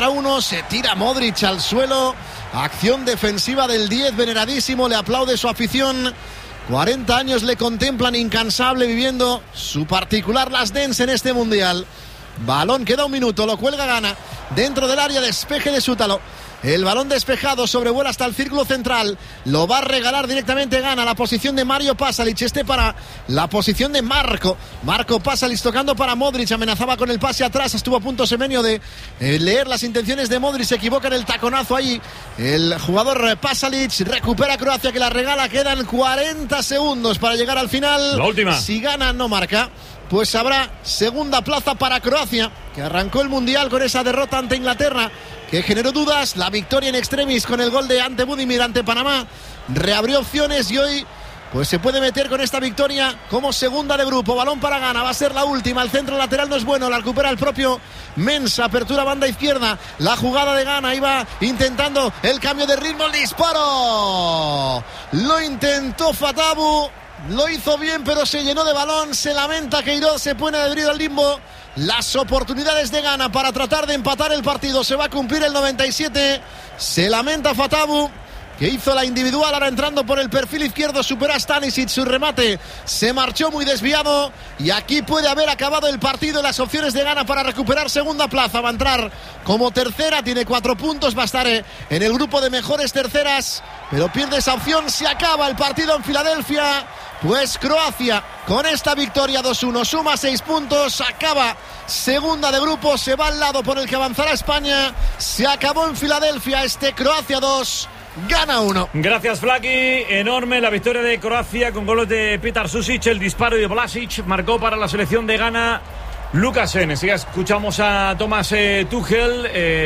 contra uno, se tira Modric al suelo, acción defensiva del diez, veneradísimo, le aplaude su afición. cuarenta años le contemplan incansable, viviendo su particular last dance en este mundial. Balón, queda un minuto, lo cuelga Ghana dentro del área, despeje de Sútalo. El balón despejado sobrevuela hasta el círculo central. Lo va a regalar directamente Ghana. La posición de Mario Pasalic. Este para la posición de Marco. Marco Pasalic tocando para Modric. Amenazaba con el pase atrás. Estuvo a punto Semenyo de eh, leer las intenciones de Modric. Se equivoca en el taconazo ahí. El jugador Pasalic recupera Croacia, que la regala. Quedan cuarenta segundos para llegar al final. La última. Si Ghana no marca, pues habrá segunda plaza para Croacia, que arrancó el Mundial con esa derrota ante Inglaterra, que generó dudas. La victoria en extremis con el gol de Ante Budimir ante Panamá reabrió opciones y hoy pues se puede meter con esta victoria como segunda de grupo. Balón para Ghana, va a ser la última. El centro lateral no es bueno, la recupera el propio Mensah. Apertura banda izquierda, la jugada de Ghana. Iba intentando el cambio de ritmo, el disparo. Lo intentó Fatabu, lo hizo bien, pero se llenó de balón. Se lamenta Queiroz, se pone adherido al limbo. Las oportunidades de Ghana para tratar de empatar el partido. Se va a cumplir el noventa y siete. Se lamenta Fatabu, que hizo la individual, ahora entrando por el perfil izquierdo, supera a Stanisic, su remate se marchó muy desviado, y aquí puede haber acabado el partido. Las opciones de Ghana para recuperar segunda plaza, va a entrar como tercera, tiene cuatro puntos, va a estar en el grupo de mejores terceras, pero pierde esa opción. Se acaba el partido en Filadelfia, pues Croacia con esta victoria dos uno suma seis puntos, acaba segunda de grupo, se va al lado por el que avanzará España. Se acabó en Filadelfia este Croacia dos, Ghana uno. Gracias, Flaki. Enorme la victoria de Croacia con goles de Petar Susic, el disparo de Vlasic, marcó para la selección de Ghana Lukasen. Enseguida escuchamos a Thomas eh, Tuchel. Eh,